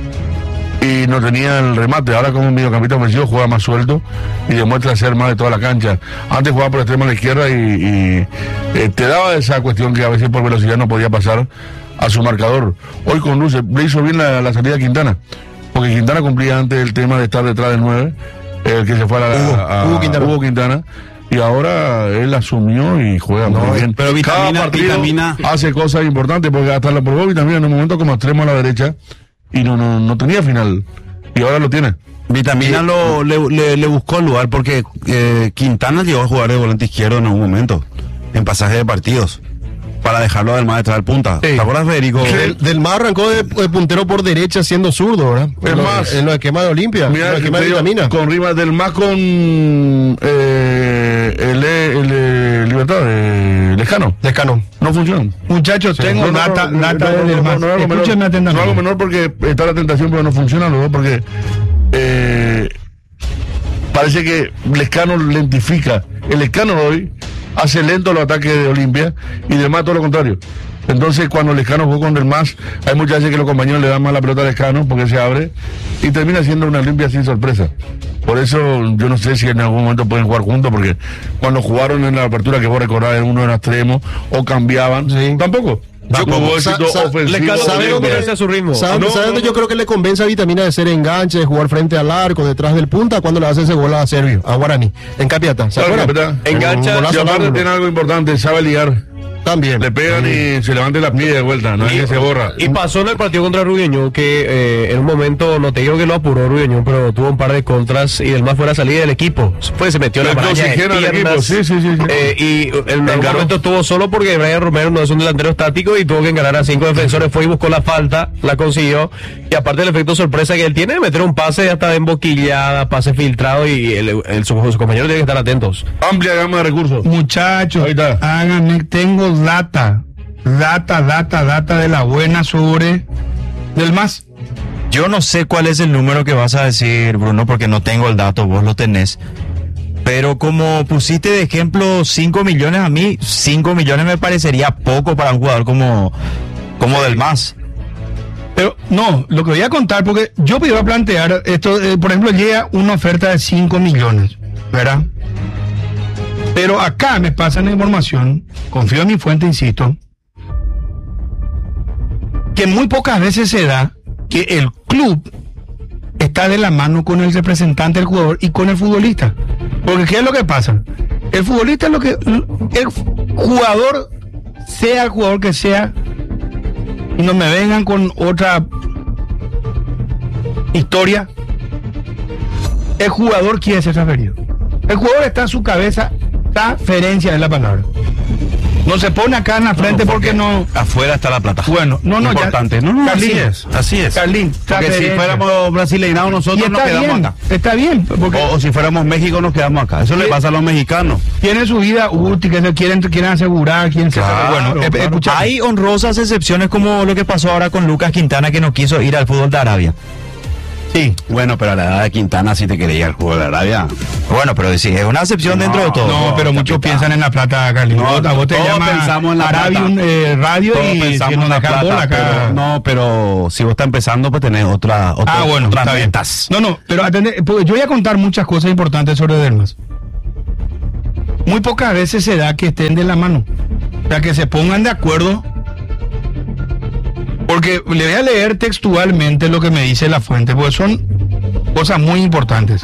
y no tenía el remate. Ahora como mediocampista ofensivo juega más suelto y demuestra ser más de toda la cancha. Antes jugaba por extremo a la izquierda y te daba esa cuestión que a veces por velocidad no podía pasar a su marcador. Hoy con Luce le hizo bien la salida de Quintana, porque Quintana cumplía antes el tema de estar detrás del 9, el que se fue a Hugo Quintana. Y ahora él asumió y juega muy bien. Pero Vitamina hace cosas importantes, porque hasta la probó Vitamina en un momento como extremo a la derecha y no tenía final, y ahora lo tiene. Vitamina le buscó el lugar porque Quintana llegó a jugar de volante izquierdo en algún momento, en pasaje de partidos, para dejarlo del más detrás del punta. ¿Te acuerdas, Federico? Del más arrancó de puntero por derecha siendo zurdo, ¿verdad? En los esquemas de Olimpia, mira, en los esquemas de Vitamina. Con Rivas del más con el Libertad, Lescano. No funciona. Muchachos, tengo data del más. Escúchenme atentamente. No hago menor porque está la tentación, pero no funciona los dos, porque parece que Lescano lentifica. El Lescano de hoy hace lento los ataques de Olimpia y Delmas todo lo contrario. Entonces, cuando Lescano jugó con Delmas, hay muchas veces que los compañeros le dan más la pelota a Lescano porque se abre y termina siendo una Olimpia sin sorpresa. Por eso yo no sé si en algún momento pueden jugar juntos, porque cuando jugaron en la apertura que vos recordás, uno era extremo o cambiaban, tampoco. ¿Sabe dónde a su ritmo? ¿Sabe dónde yo creo que le convence a Vitamina de ser enganche, de jugar frente al arco, detrás del punta, cuando le hace ese gol a Servio, a Guarani, en Capiata? ¿Se acuerdan? Engancha, y aparte tiene algo importante, sabe ligar. También. Le pegan y se levanta la pie de vuelta, no es que se borra. Y pasó en el partido contra Rubiñón que en un momento, no te digo que lo apuró Rubiñón, pero tuvo un par de contras y Delmas fue la salida del equipo. Se metió en la malla de piernas. Sí. Y en algún momento estuvo solo porque Brian Romero no es un delantero estático y tuvo que encarar a 5 defensores. Fue y buscó la falta, la consiguió. Y aparte el efecto sorpresa que él tiene de meter un pase hasta de emboquillada, pase filtrado, y sus compañeros tienen que estar atentos. Amplia gama de recursos. Muchachos, háganme, tengo data de la buena sobre Delmas. Yo no sé cuál es el número que vas a decir, Bruno, porque no tengo el dato, vos lo tenés. Pero como pusiste de ejemplo 5 millones, a mí 5 millones me parecería poco para un jugador como Delmas. Pero no, lo que voy a contar, porque yo iba a plantear esto, por ejemplo, llega una oferta de 5 millones, ¿verdad? Pero acá me pasan la información, confío en mi fuente, insisto, que muy pocas veces se da que el club está de la mano con el representante del jugador y con el futbolista. Porque ¿qué es lo que pasa? El futbolista es lo que... El jugador, sea el jugador que sea, y no me vengan con otra historia, el jugador quiere ser transferido. El jugador está en su cabeza, transferencia es la palabra. No se pone acá en la frente porque no. Afuera está la plata. Bueno, no, importante. Ya. No, Carlín, así es. Carlín, porque si fuéramos brasileñados nosotros nos quedamos bien, acá. Está bien. O si fuéramos México nos quedamos acá. Eso le pasa a los mexicanos. Tienen su vida útil, que se quieren asegurar, claro. Hay honrosas excepciones como lo que pasó ahora con Lucas Quintana, que no quiso ir al fútbol de Arabia. Sí. Bueno, pero a la edad de Quintana sí te quería ir al fútbol de Arabia. Bueno, pero sí, es una excepción dentro de todo. No, pero muchos piensan en la plata, Carlín. Vos te pensamos en la Arabia, radio todos y pensamos si no en la plata, bola acá. pero si vos estás empezando, pues tenés otras metas. No, pero atende, yo voy a contar muchas cosas importantes sobre Delmas. Muy pocas veces se da que estén de la mano. O sea, que se pongan de acuerdo. Porque le voy a leer textualmente lo que me dice la fuente, porque son cosas muy importantes.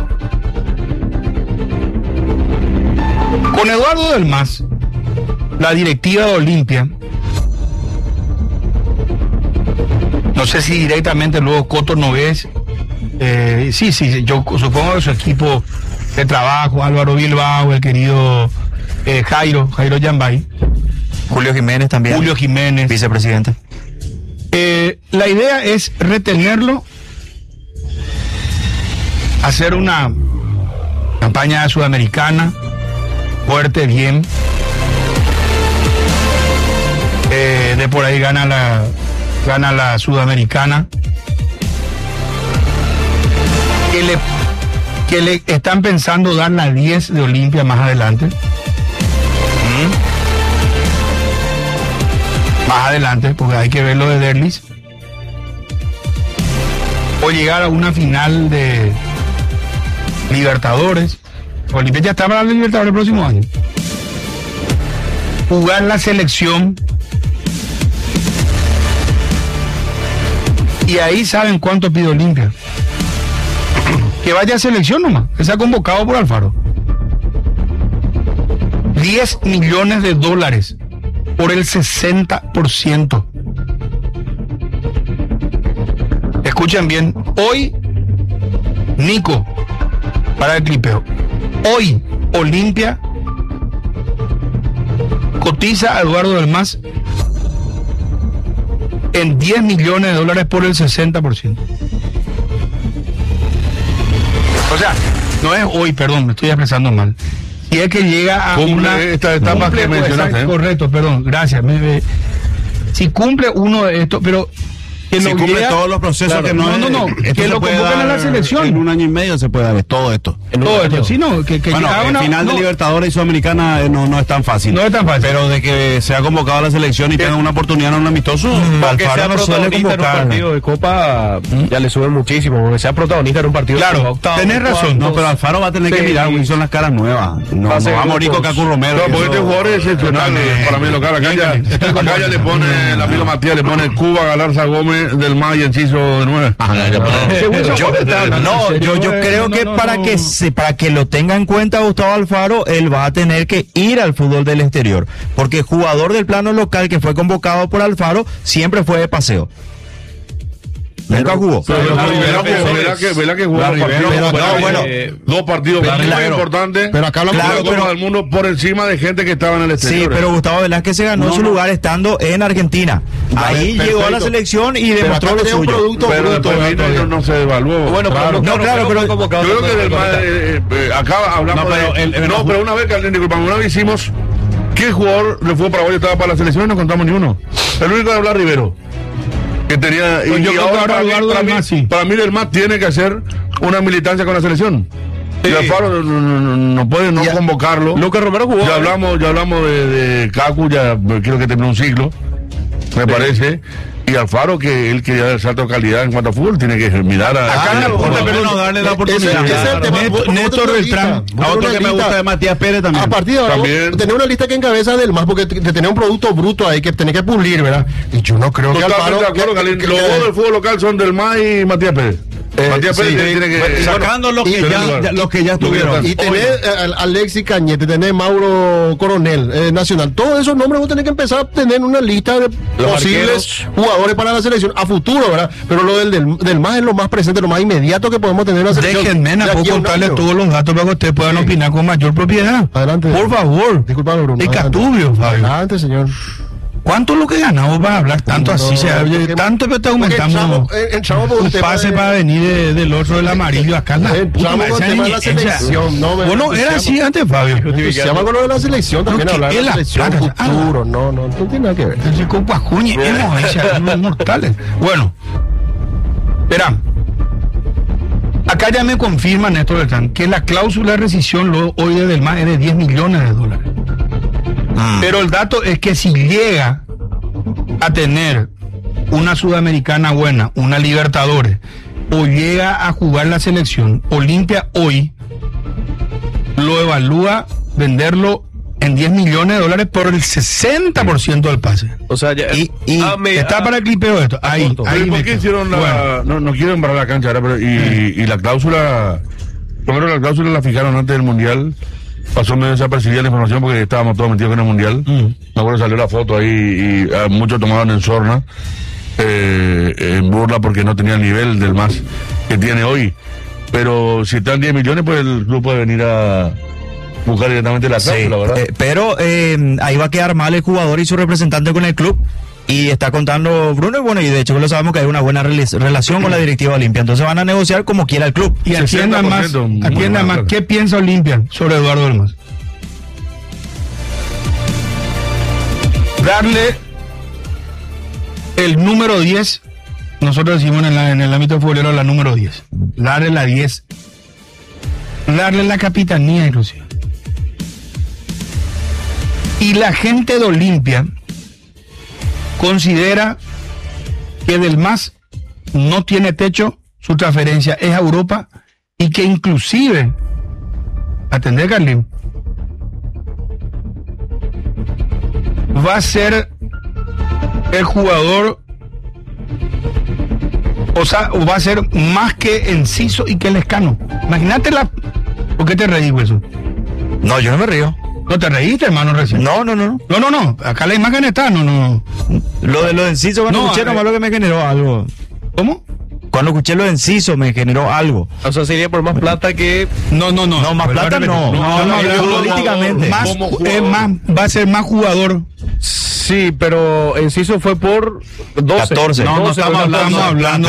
Con Eduardo Delmas, la directiva de Olimpia, no sé si directamente luego Coto Nogués, sí, yo supongo que su equipo de trabajo, Álvaro Bilbao, el querido Jairo Yambay. Julio Jiménez también. Julio Jiménez. Vicepresidente. La idea es retenerlo, hacer una campaña sudamericana fuerte, bien. De por ahí gana la sudamericana. Que le están pensando dar la 10 de Olimpia más adelante. Más adelante, porque hay que ver lo de Derlis. O llegar a una final de Libertadores. Olimpia ya está para la Libertadores el próximo año. Jugar la selección. Y ahí saben cuánto pide Olimpia. Que vaya a selección nomás. Que sea convocado por Alfaro. $10 millones por el 60%. Escuchen bien, hoy, Nico, para el clipeo, hoy Olimpia cotiza a Eduardo Delmas en $10 millones por el 60%. O sea, no es hoy, perdón, me estoy expresando mal. Si es que llega a esta etapa que mencionaste. Correcto, perdón, gracias. Si cumple uno de estos, pero que si cumple todos los procesos, claro, que lo convoquen a la selección. En 1 año y medio se puede dar todo esto. Sí, no, que bueno, el final de Libertadores y Sudamericana no es tan fácil. No es tan fácil. Pero de que sea convocado a la selección y tenga una oportunidad en un amistoso, Alfaro no suele convocar. En un partido de Copa ya le sube muchísimo, porque sea protagonista en un partido. Claro, tenés razón. No, pero Alfaro va a tener que mirar, Wilson, las caras nuevas. No va a morir con Cacu Romero. No, porque este jugador es excepcional para mí local. Acá ya le pone, la Milo Matías le pone Cuba, Galarza Gómez, Del Mar y Enciso de 9. Yo creo que para que lo tenga en cuenta Gustavo Alfaro, él va a tener que ir al fútbol del exterior, porque jugador del plano local que fue convocado por Alfaro siempre fue de paseo. Nunca jugó. Verá que jugó dos partidos muy importantes. Pero acá hablamos de Copa del Mundo por encima de gente que estaba en el exterior. Sí, pero Gustavo Velázquez se ganó su lugar estando en Argentina. Ahí llegó a la selección y demostró lo suyo. Pero después no se evaluó. Bueno, claro, pero yo creo que del acá hablamos pero una vez que hicimos ¿qué jugador de fútbol paraguayo estaba para la selección? Y no contamos ni uno. El único de hablar Rivero. Que tenía pues yo creo que ahora para mí Delmas tiene que hacer una militancia con la selección. Sí. Y Alfaro no puede no convocarlo. Lucas Romero jugó. Ya hablamos de Cacu, ya creo que terminó un ciclo, me parece. Y Alfaro, que él quería dar salto de calidad en cuanto a fútbol, tiene que mirar a darle la oportunidad. Néstor Beltrán, a otro que me gusta de Matías Pérez también. A partir de ahora, tener una lista que encabeza del más, porque te tenía un producto bruto ahí que tenés que pulir, ¿verdad? Y yo no creo que Alfaro. Los dos del fútbol local son del MAS y Matías Pérez. Matías Pérez tiene que sacando los que ya estuvieron. Y tenés Alexis Cañete, tenés Mauro Coronel, Nacional. Todos esos nombres vos tenés que empezar a tener una lista de posibles jugadores para la selección a futuro, ¿verdad? Pero lo del MAS es lo más presente, lo más inmediato que podemos tener en la selección. Déjenme, ¿puedo contarle todos los datos para que ustedes puedan opinar con mayor propiedad? Adelante. Por favor. Disculpame, Bruno. Es Catubio, Fabio. Adelante, señor. ¿Cuánto es lo que ganamos para hablar tanto así? Tanto que te aumentamos un pase para venir del otro del amarillo acá. Entramos con el tema de la selección. Bueno, era así antes, Fabio. Se llama con lo de la selección también, hablar de la selección, futuro. No tiene nada que ver. Entonces, con Pajuñi, hemos mortales. Bueno, espera. Acá ya me confirman, Néstor Beltrán, que la cláusula de rescisión hoy del MAS es de $10 millones. Pero el dato es que si llega a tener una Sudamericana buena, una Libertadores, o llega a jugar la selección, Olimpia hoy lo evalúa venderlo en $10 millones por el 60% del pase. O sea, ya, está para el clipeo esto. Ahí ¿por qué hicieron no quiero embarrar la cancha ahora, pero y la cláusula, primero la cláusula la fijaron antes del Mundial. Pasó medio desapercibida la información porque estábamos todos metidos en el Mundial. Me acuerdo, salió la foto ahí y muchos tomaban en sorna, en burla porque no tenía el nivel del MAS que tiene hoy. Pero si están 10 millones, pues el club puede venir a buscar directamente la cláusula, ¿verdad? Pero ahí va a quedar mal el jugador y su representante con el club. Y está contando Bruno, y de hecho lo sabemos que hay una buena relación con la directiva Olimpia, entonces van a negociar como quiera el club. Y atiendan más, ¿qué piensa Olimpia sobre Eduardo Elmas? Darle el número 10, nosotros decimos en el ámbito futbolero la número 10, darle la 10, darle la capitanía inclusive. Y la gente de Olimpia considera que del MAS no tiene techo, su transferencia es a Europa y que inclusive, atender Carlín, va a ser el jugador, o sea, va a ser más que Enciso y que Lescano. Imagínate ¿por qué te reí, eso? No, yo no me río. ¿No te reíste, hermano, recién? No. Acá la imagen está, no. Lo de Enciso, cuando escuché nomás lo que me generó algo. ¿Cómo? Cuando escuché lo de Enciso me generó algo. O sea, sería por más plata que... No, más plata no. Políticamente. Va a ser más jugador. Sí, pero Enciso fue por 12. 14. No estamos hablando.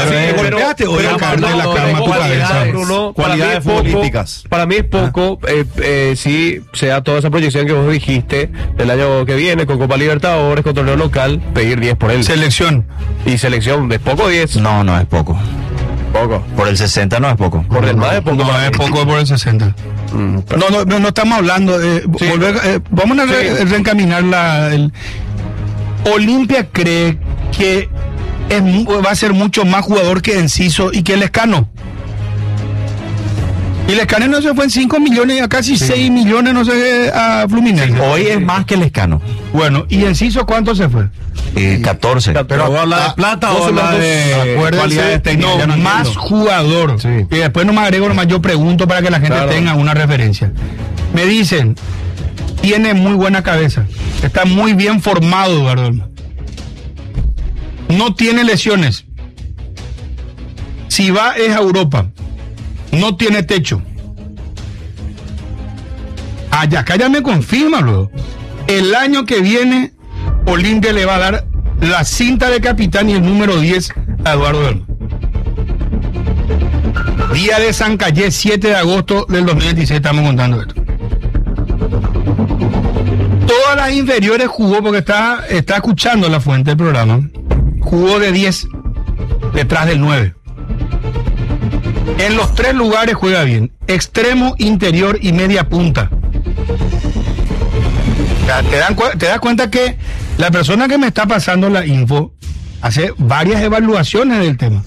Cualidades políticas. Para mí es poco, sí, sea toda esa proyección que vos dijiste del año que viene con Copa Libertadores, con torneo local, pedir 10 por él. Selección. Y selección, ¿es poco 10? No es poco. Por el 60 no es poco. Por el más es poco. No es poco por el 60. No estamos hablando. Vamos a reencaminar Olimpia cree que va a ser mucho más jugador que Enciso y que Lescano. Y Lescano no se fue en 5 millones a casi 6 millones, no sé, a Fluminense. Hoy es más que Lescano. Bueno, ¿y Enciso cuánto se fue? 14. Pero habla de plata o habla de cualidades técnicas. No, más jugador. Sí. Y después no me agrego, nomás yo pregunto para que la gente tenga una referencia. Me dicen, tiene muy buena cabeza. Está muy bien formado, Eduardo. No tiene lesiones. Si va es a Europa. No tiene techo. Acá ya me confirma luego. El año que viene Olimpia le va a dar la cinta de capitán y el número 10 a Eduardo Elmas. Día de San Cayé, 7 de agosto del 2016, estamos contando esto. Todas las inferiores jugó, porque está escuchando la fuente del programa, jugó de 10 detrás del 9. En los 3 lugares juega bien: extremo, interior y media punta. ¿Te das cuenta que la persona que me está pasando la info hace varias evaluaciones del tema?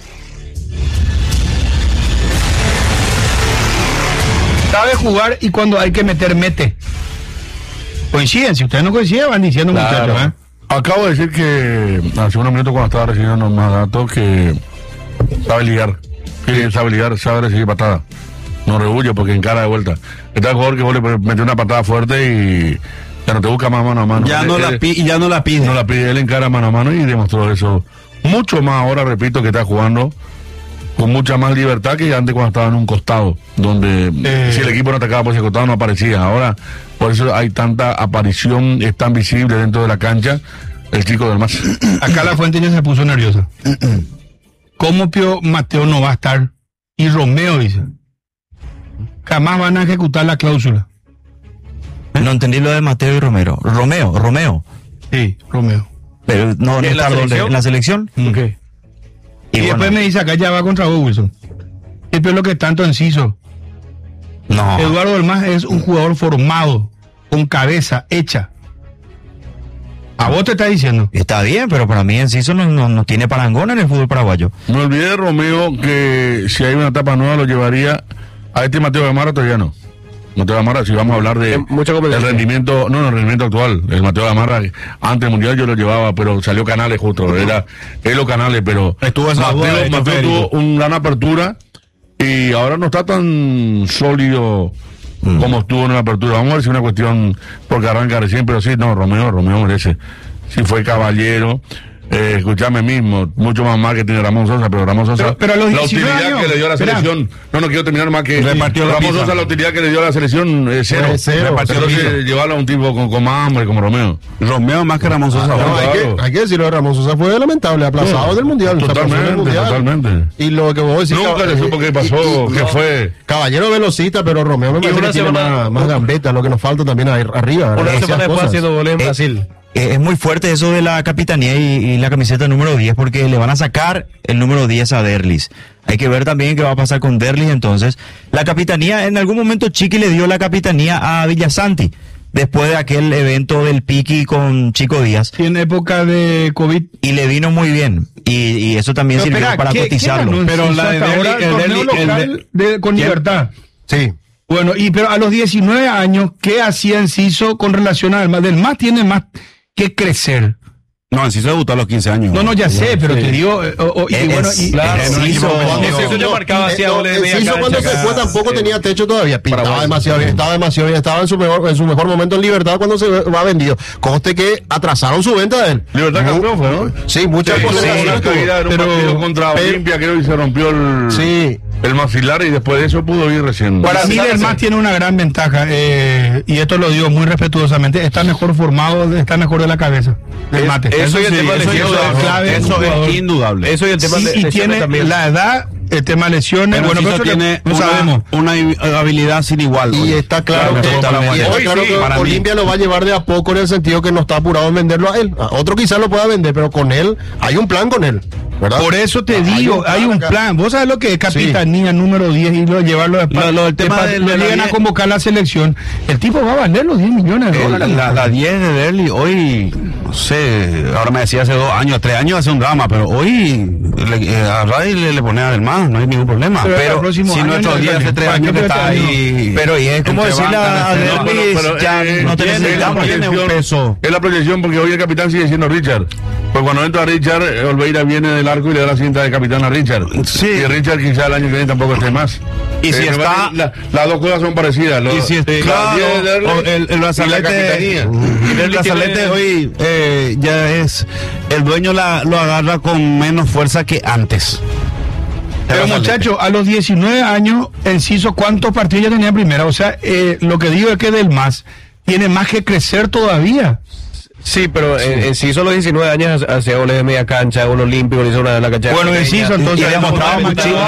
Sabe jugar y cuando hay que meter, mete. Coinciden, si ustedes no coinciden, van diciendo muchachos, ¿eh? Acabo de decir que hace unos minutos cuando estaba recibiendo más datos que sabe ligar. Tiene esa habilidad, sabe recibir patada. No rehuye porque encara de vuelta. Está el jugador que vos le metió una patada fuerte y ya no te busca más mano a mano. Ya no la pide. No la pide, él encara mano a mano y demostró eso. Mucho más ahora, repito, que está jugando con mucha más libertad que antes cuando estaba en un costado, donde si el equipo no atacaba por ese costado no aparecía. Ahora, por eso hay tanta aparición, es tan visible dentro de la cancha el chico del más. Acá la fuente ya se puso nerviosa. ¿Cómo Pío Mateo no va a estar? Y Romeo dice, jamás van a ejecutar la cláusula. No entendí lo de Mateo y Romero. Romeo. Sí, Romeo. Pero no está donde, en la selección. Okay. Y después me dice, acá ya va contra vos, Wilson. Es lo que tanto enciso. No. Eduardo del Mas es un jugador formado, con cabeza hecha. A vos te está diciendo. Está bien, pero para mí Enciso no tiene parangón en el fútbol paraguayo. Me olvidé de Romeo que si hay una etapa nueva lo llevaría a este Mateo Gamarra, todavía no. Mateo Gamarra, si vamos a hablar de el rendimiento, el rendimiento actual, el Mateo Gamarra, antes del Mundial yo lo llevaba, pero salió Canales justo, era los Canales, pero Mateo tuvo una gran apertura y ahora no está tan sólido como estuvo en la apertura. Vamos a ver si es una cuestión porque arranca recién, pero sí, no, Romeo merece. Si fue caballero, escúchame mismo, mucho más que tiene Ramón Sosa, pero Ramón Sosa, pero la utilidad años, que le dio a la selección, no quiero terminar más que Ramón Sosa, la utilidad que le dio a la selección es cero. Llevarlo a un tipo con más hambre como Romeo. Romeo más que Ramón Sosa. Hay que decirlo, Ramón Sosa fue lamentable, aplazado del Mundial. Totalmente. Y lo que vos decís, nunca le supo qué pasó, qué fue. Caballero velocista, pero Romeo me parece que tiene más gambeta, lo que nos falta también arriba. Una semana después haciendo goles en Brasil. Es muy fuerte eso de la capitanía y la camiseta número 10 porque le van a sacar el número 10 a Derlis. Hay que ver también qué va a pasar con Derlis entonces. La capitanía, en algún momento Chiqui le dio la capitanía a Villasanti después de aquel evento del Piqui con Chico Díaz. En época de COVID. Y le vino muy bien. Y eso también sirvió para cotizarlo. Pero la de Derlis con libertad. Sí. Bueno, pero a los 19 años, ¿qué hacía Enciso con relación a Del Mas tiene más que crecer. No, Enciso debutó a los 15 años. No, ya sé, pero te digo... Enciso ya marcaba hacia goles de media cancha. Enciso cuando se fue tampoco tenía techo todavía. Estaba demasiado bien, estaba en su mejor momento en Libertad cuando se va vendido. Conste que atrasaron su venta de él. Libertad campeón fue, ¿no? Sí, muchas cosas. Pero contra Olimpia creo que se rompió el maxilar y después de eso pudo ir recién. Para mí Del Mas tiene una gran ventaja y esto lo digo muy respetuosamente, está mejor formado, está mejor de la cabeza. Del mate. Eso y el tema de lesiones eso es indudable. Eso y el tema de lesiones tiene también. La edad, el tema de lesiones, bueno, pero tiene no sabemos una habilidad sin igual. Y está claro que Olimpia lo va a llevar de a poco en el sentido que no está apurado en venderlo a él. A otro quizás lo pueda vender, pero con él hay un plan con él. ¿verdad? Por eso te digo, hay un plan. Vos sabés lo que es capitanía número 10 y llevarlo después. Lo del tema de le llegan a convocar la selección. El tipo va a valer los 10 millones de dólares. La 10 de Derli hoy, no sé, ahora me decía hace 2 años, 3 años hace un drama, pero hoy a Ray le pone a Del Mas, no hay ningún problema. Pero si nuestro 10 hace 3 años que está ahí. Pero y es como decirle a Derli, ya no necesitamos, tiene un peso. Es la proyección porque hoy el capitán sigue siendo Richard. Pues cuando entra Richard, Olveira viene del arco y le da la cinta de capitán a Richard. Sí. Y Richard quizá el año que viene tampoco esté más. Y si está... Las dos cosas son parecidas. Y si está... El Brazalete hoy ya es... El dueño lo agarra con menos fuerza que antes. Pero muchachos, a los 19 años, Enciso, ¿cuántos partidos ya tenía en primera? O sea, lo que digo es que Del Mas tiene más que crecer todavía. Sí, pero Enciso a los 19 años hacía goles de media cancha, un olímpico, le hizo una de la cancha. Bueno, Enciso entonces demostraba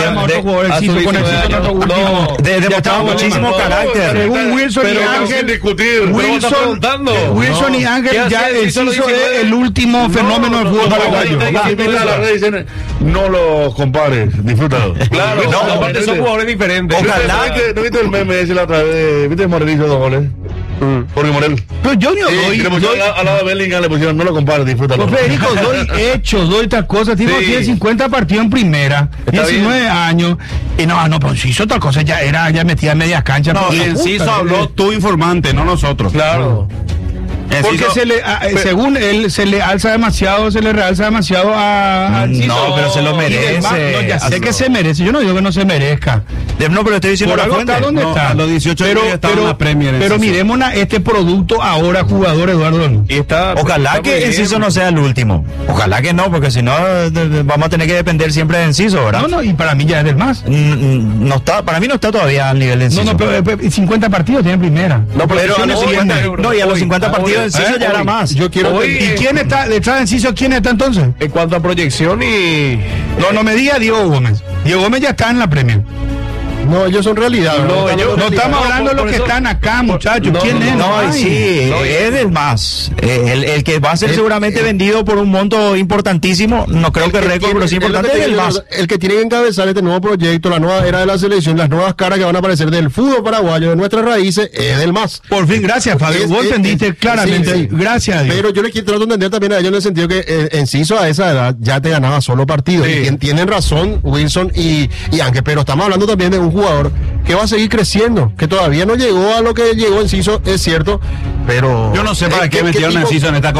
muchísimo carácter. Según Wilson y Ángel, Wilson y Ángel, ya Enciso es el último fenómeno del fútbol paraguayo. No los compares, disfrútalo. Claro, aparte son jugadores diferentes. Ojalá. ¿No viste el meme ese la otra vez? ¿Viste Morel hizo 2 goles? Jorge Morel. Pero yo no doy. Al lado de Bellingham le pusieron, no lo compares, disfrútalo. Federico, doy hechos, doy estas cosas. Tiene 50 partidos en primera, 19 años. Y no, pero si hizo otra cosa, ya metía en medias canchas. No, Enciso habló tu informante, no nosotros. Claro. Porque según él, se le realza demasiado a Enciso. No, pero se lo merece. Ya sé que se merece. Yo no digo que no se merezca. No, pero estoy diciendo por algo está donde está. A los 18 pero, años estaba en la Premier. Pero miremos este producto ahora, jugador Eduardo. Ojalá que Enciso no sea el último. Ojalá que no, porque si no vamos a tener que depender siempre de Enciso, ¿verdad? No, y para mí ya es del más. No está, para mí no está todavía al nivel de Enciso. No, pero 50 partidos tiene primera. No, pero a los 50, y a los 50 partidos Enciso ya era más. Yo quiero ¿Y quién está detrás de Enciso? ¿Quién está entonces? En cuanto a proyección y... No me diga Diego Gómez. Diego Gómez ya está en la Premier. No, ellos son realidad. No estamos hablando de los que están acá, muchachos. ¿Quién es? Es del más. El que va a ser seguramente vendido por un monto importantísimo, no creo que récord, pero sí importante es el más. El que tiene que encabezar este nuevo proyecto, la nueva era de la selección, las nuevas caras que van a aparecer del fútbol paraguayo, de nuestras raíces, es del más. Por fin, gracias, Fabio. Vos entendiste claramente. Sí. Gracias a Dios. Pero yo le quiero entender también a ellos en el sentido que Enciso a esa edad ya te ganaba solo partidos. Sí. Y tienen razón Wilson y Ángel, pero estamos hablando también de un jugador que va a seguir creciendo, que todavía no llegó a lo que llegó Enciso, es cierto, pero... Yo no sé para qué metieron a Enciso en esta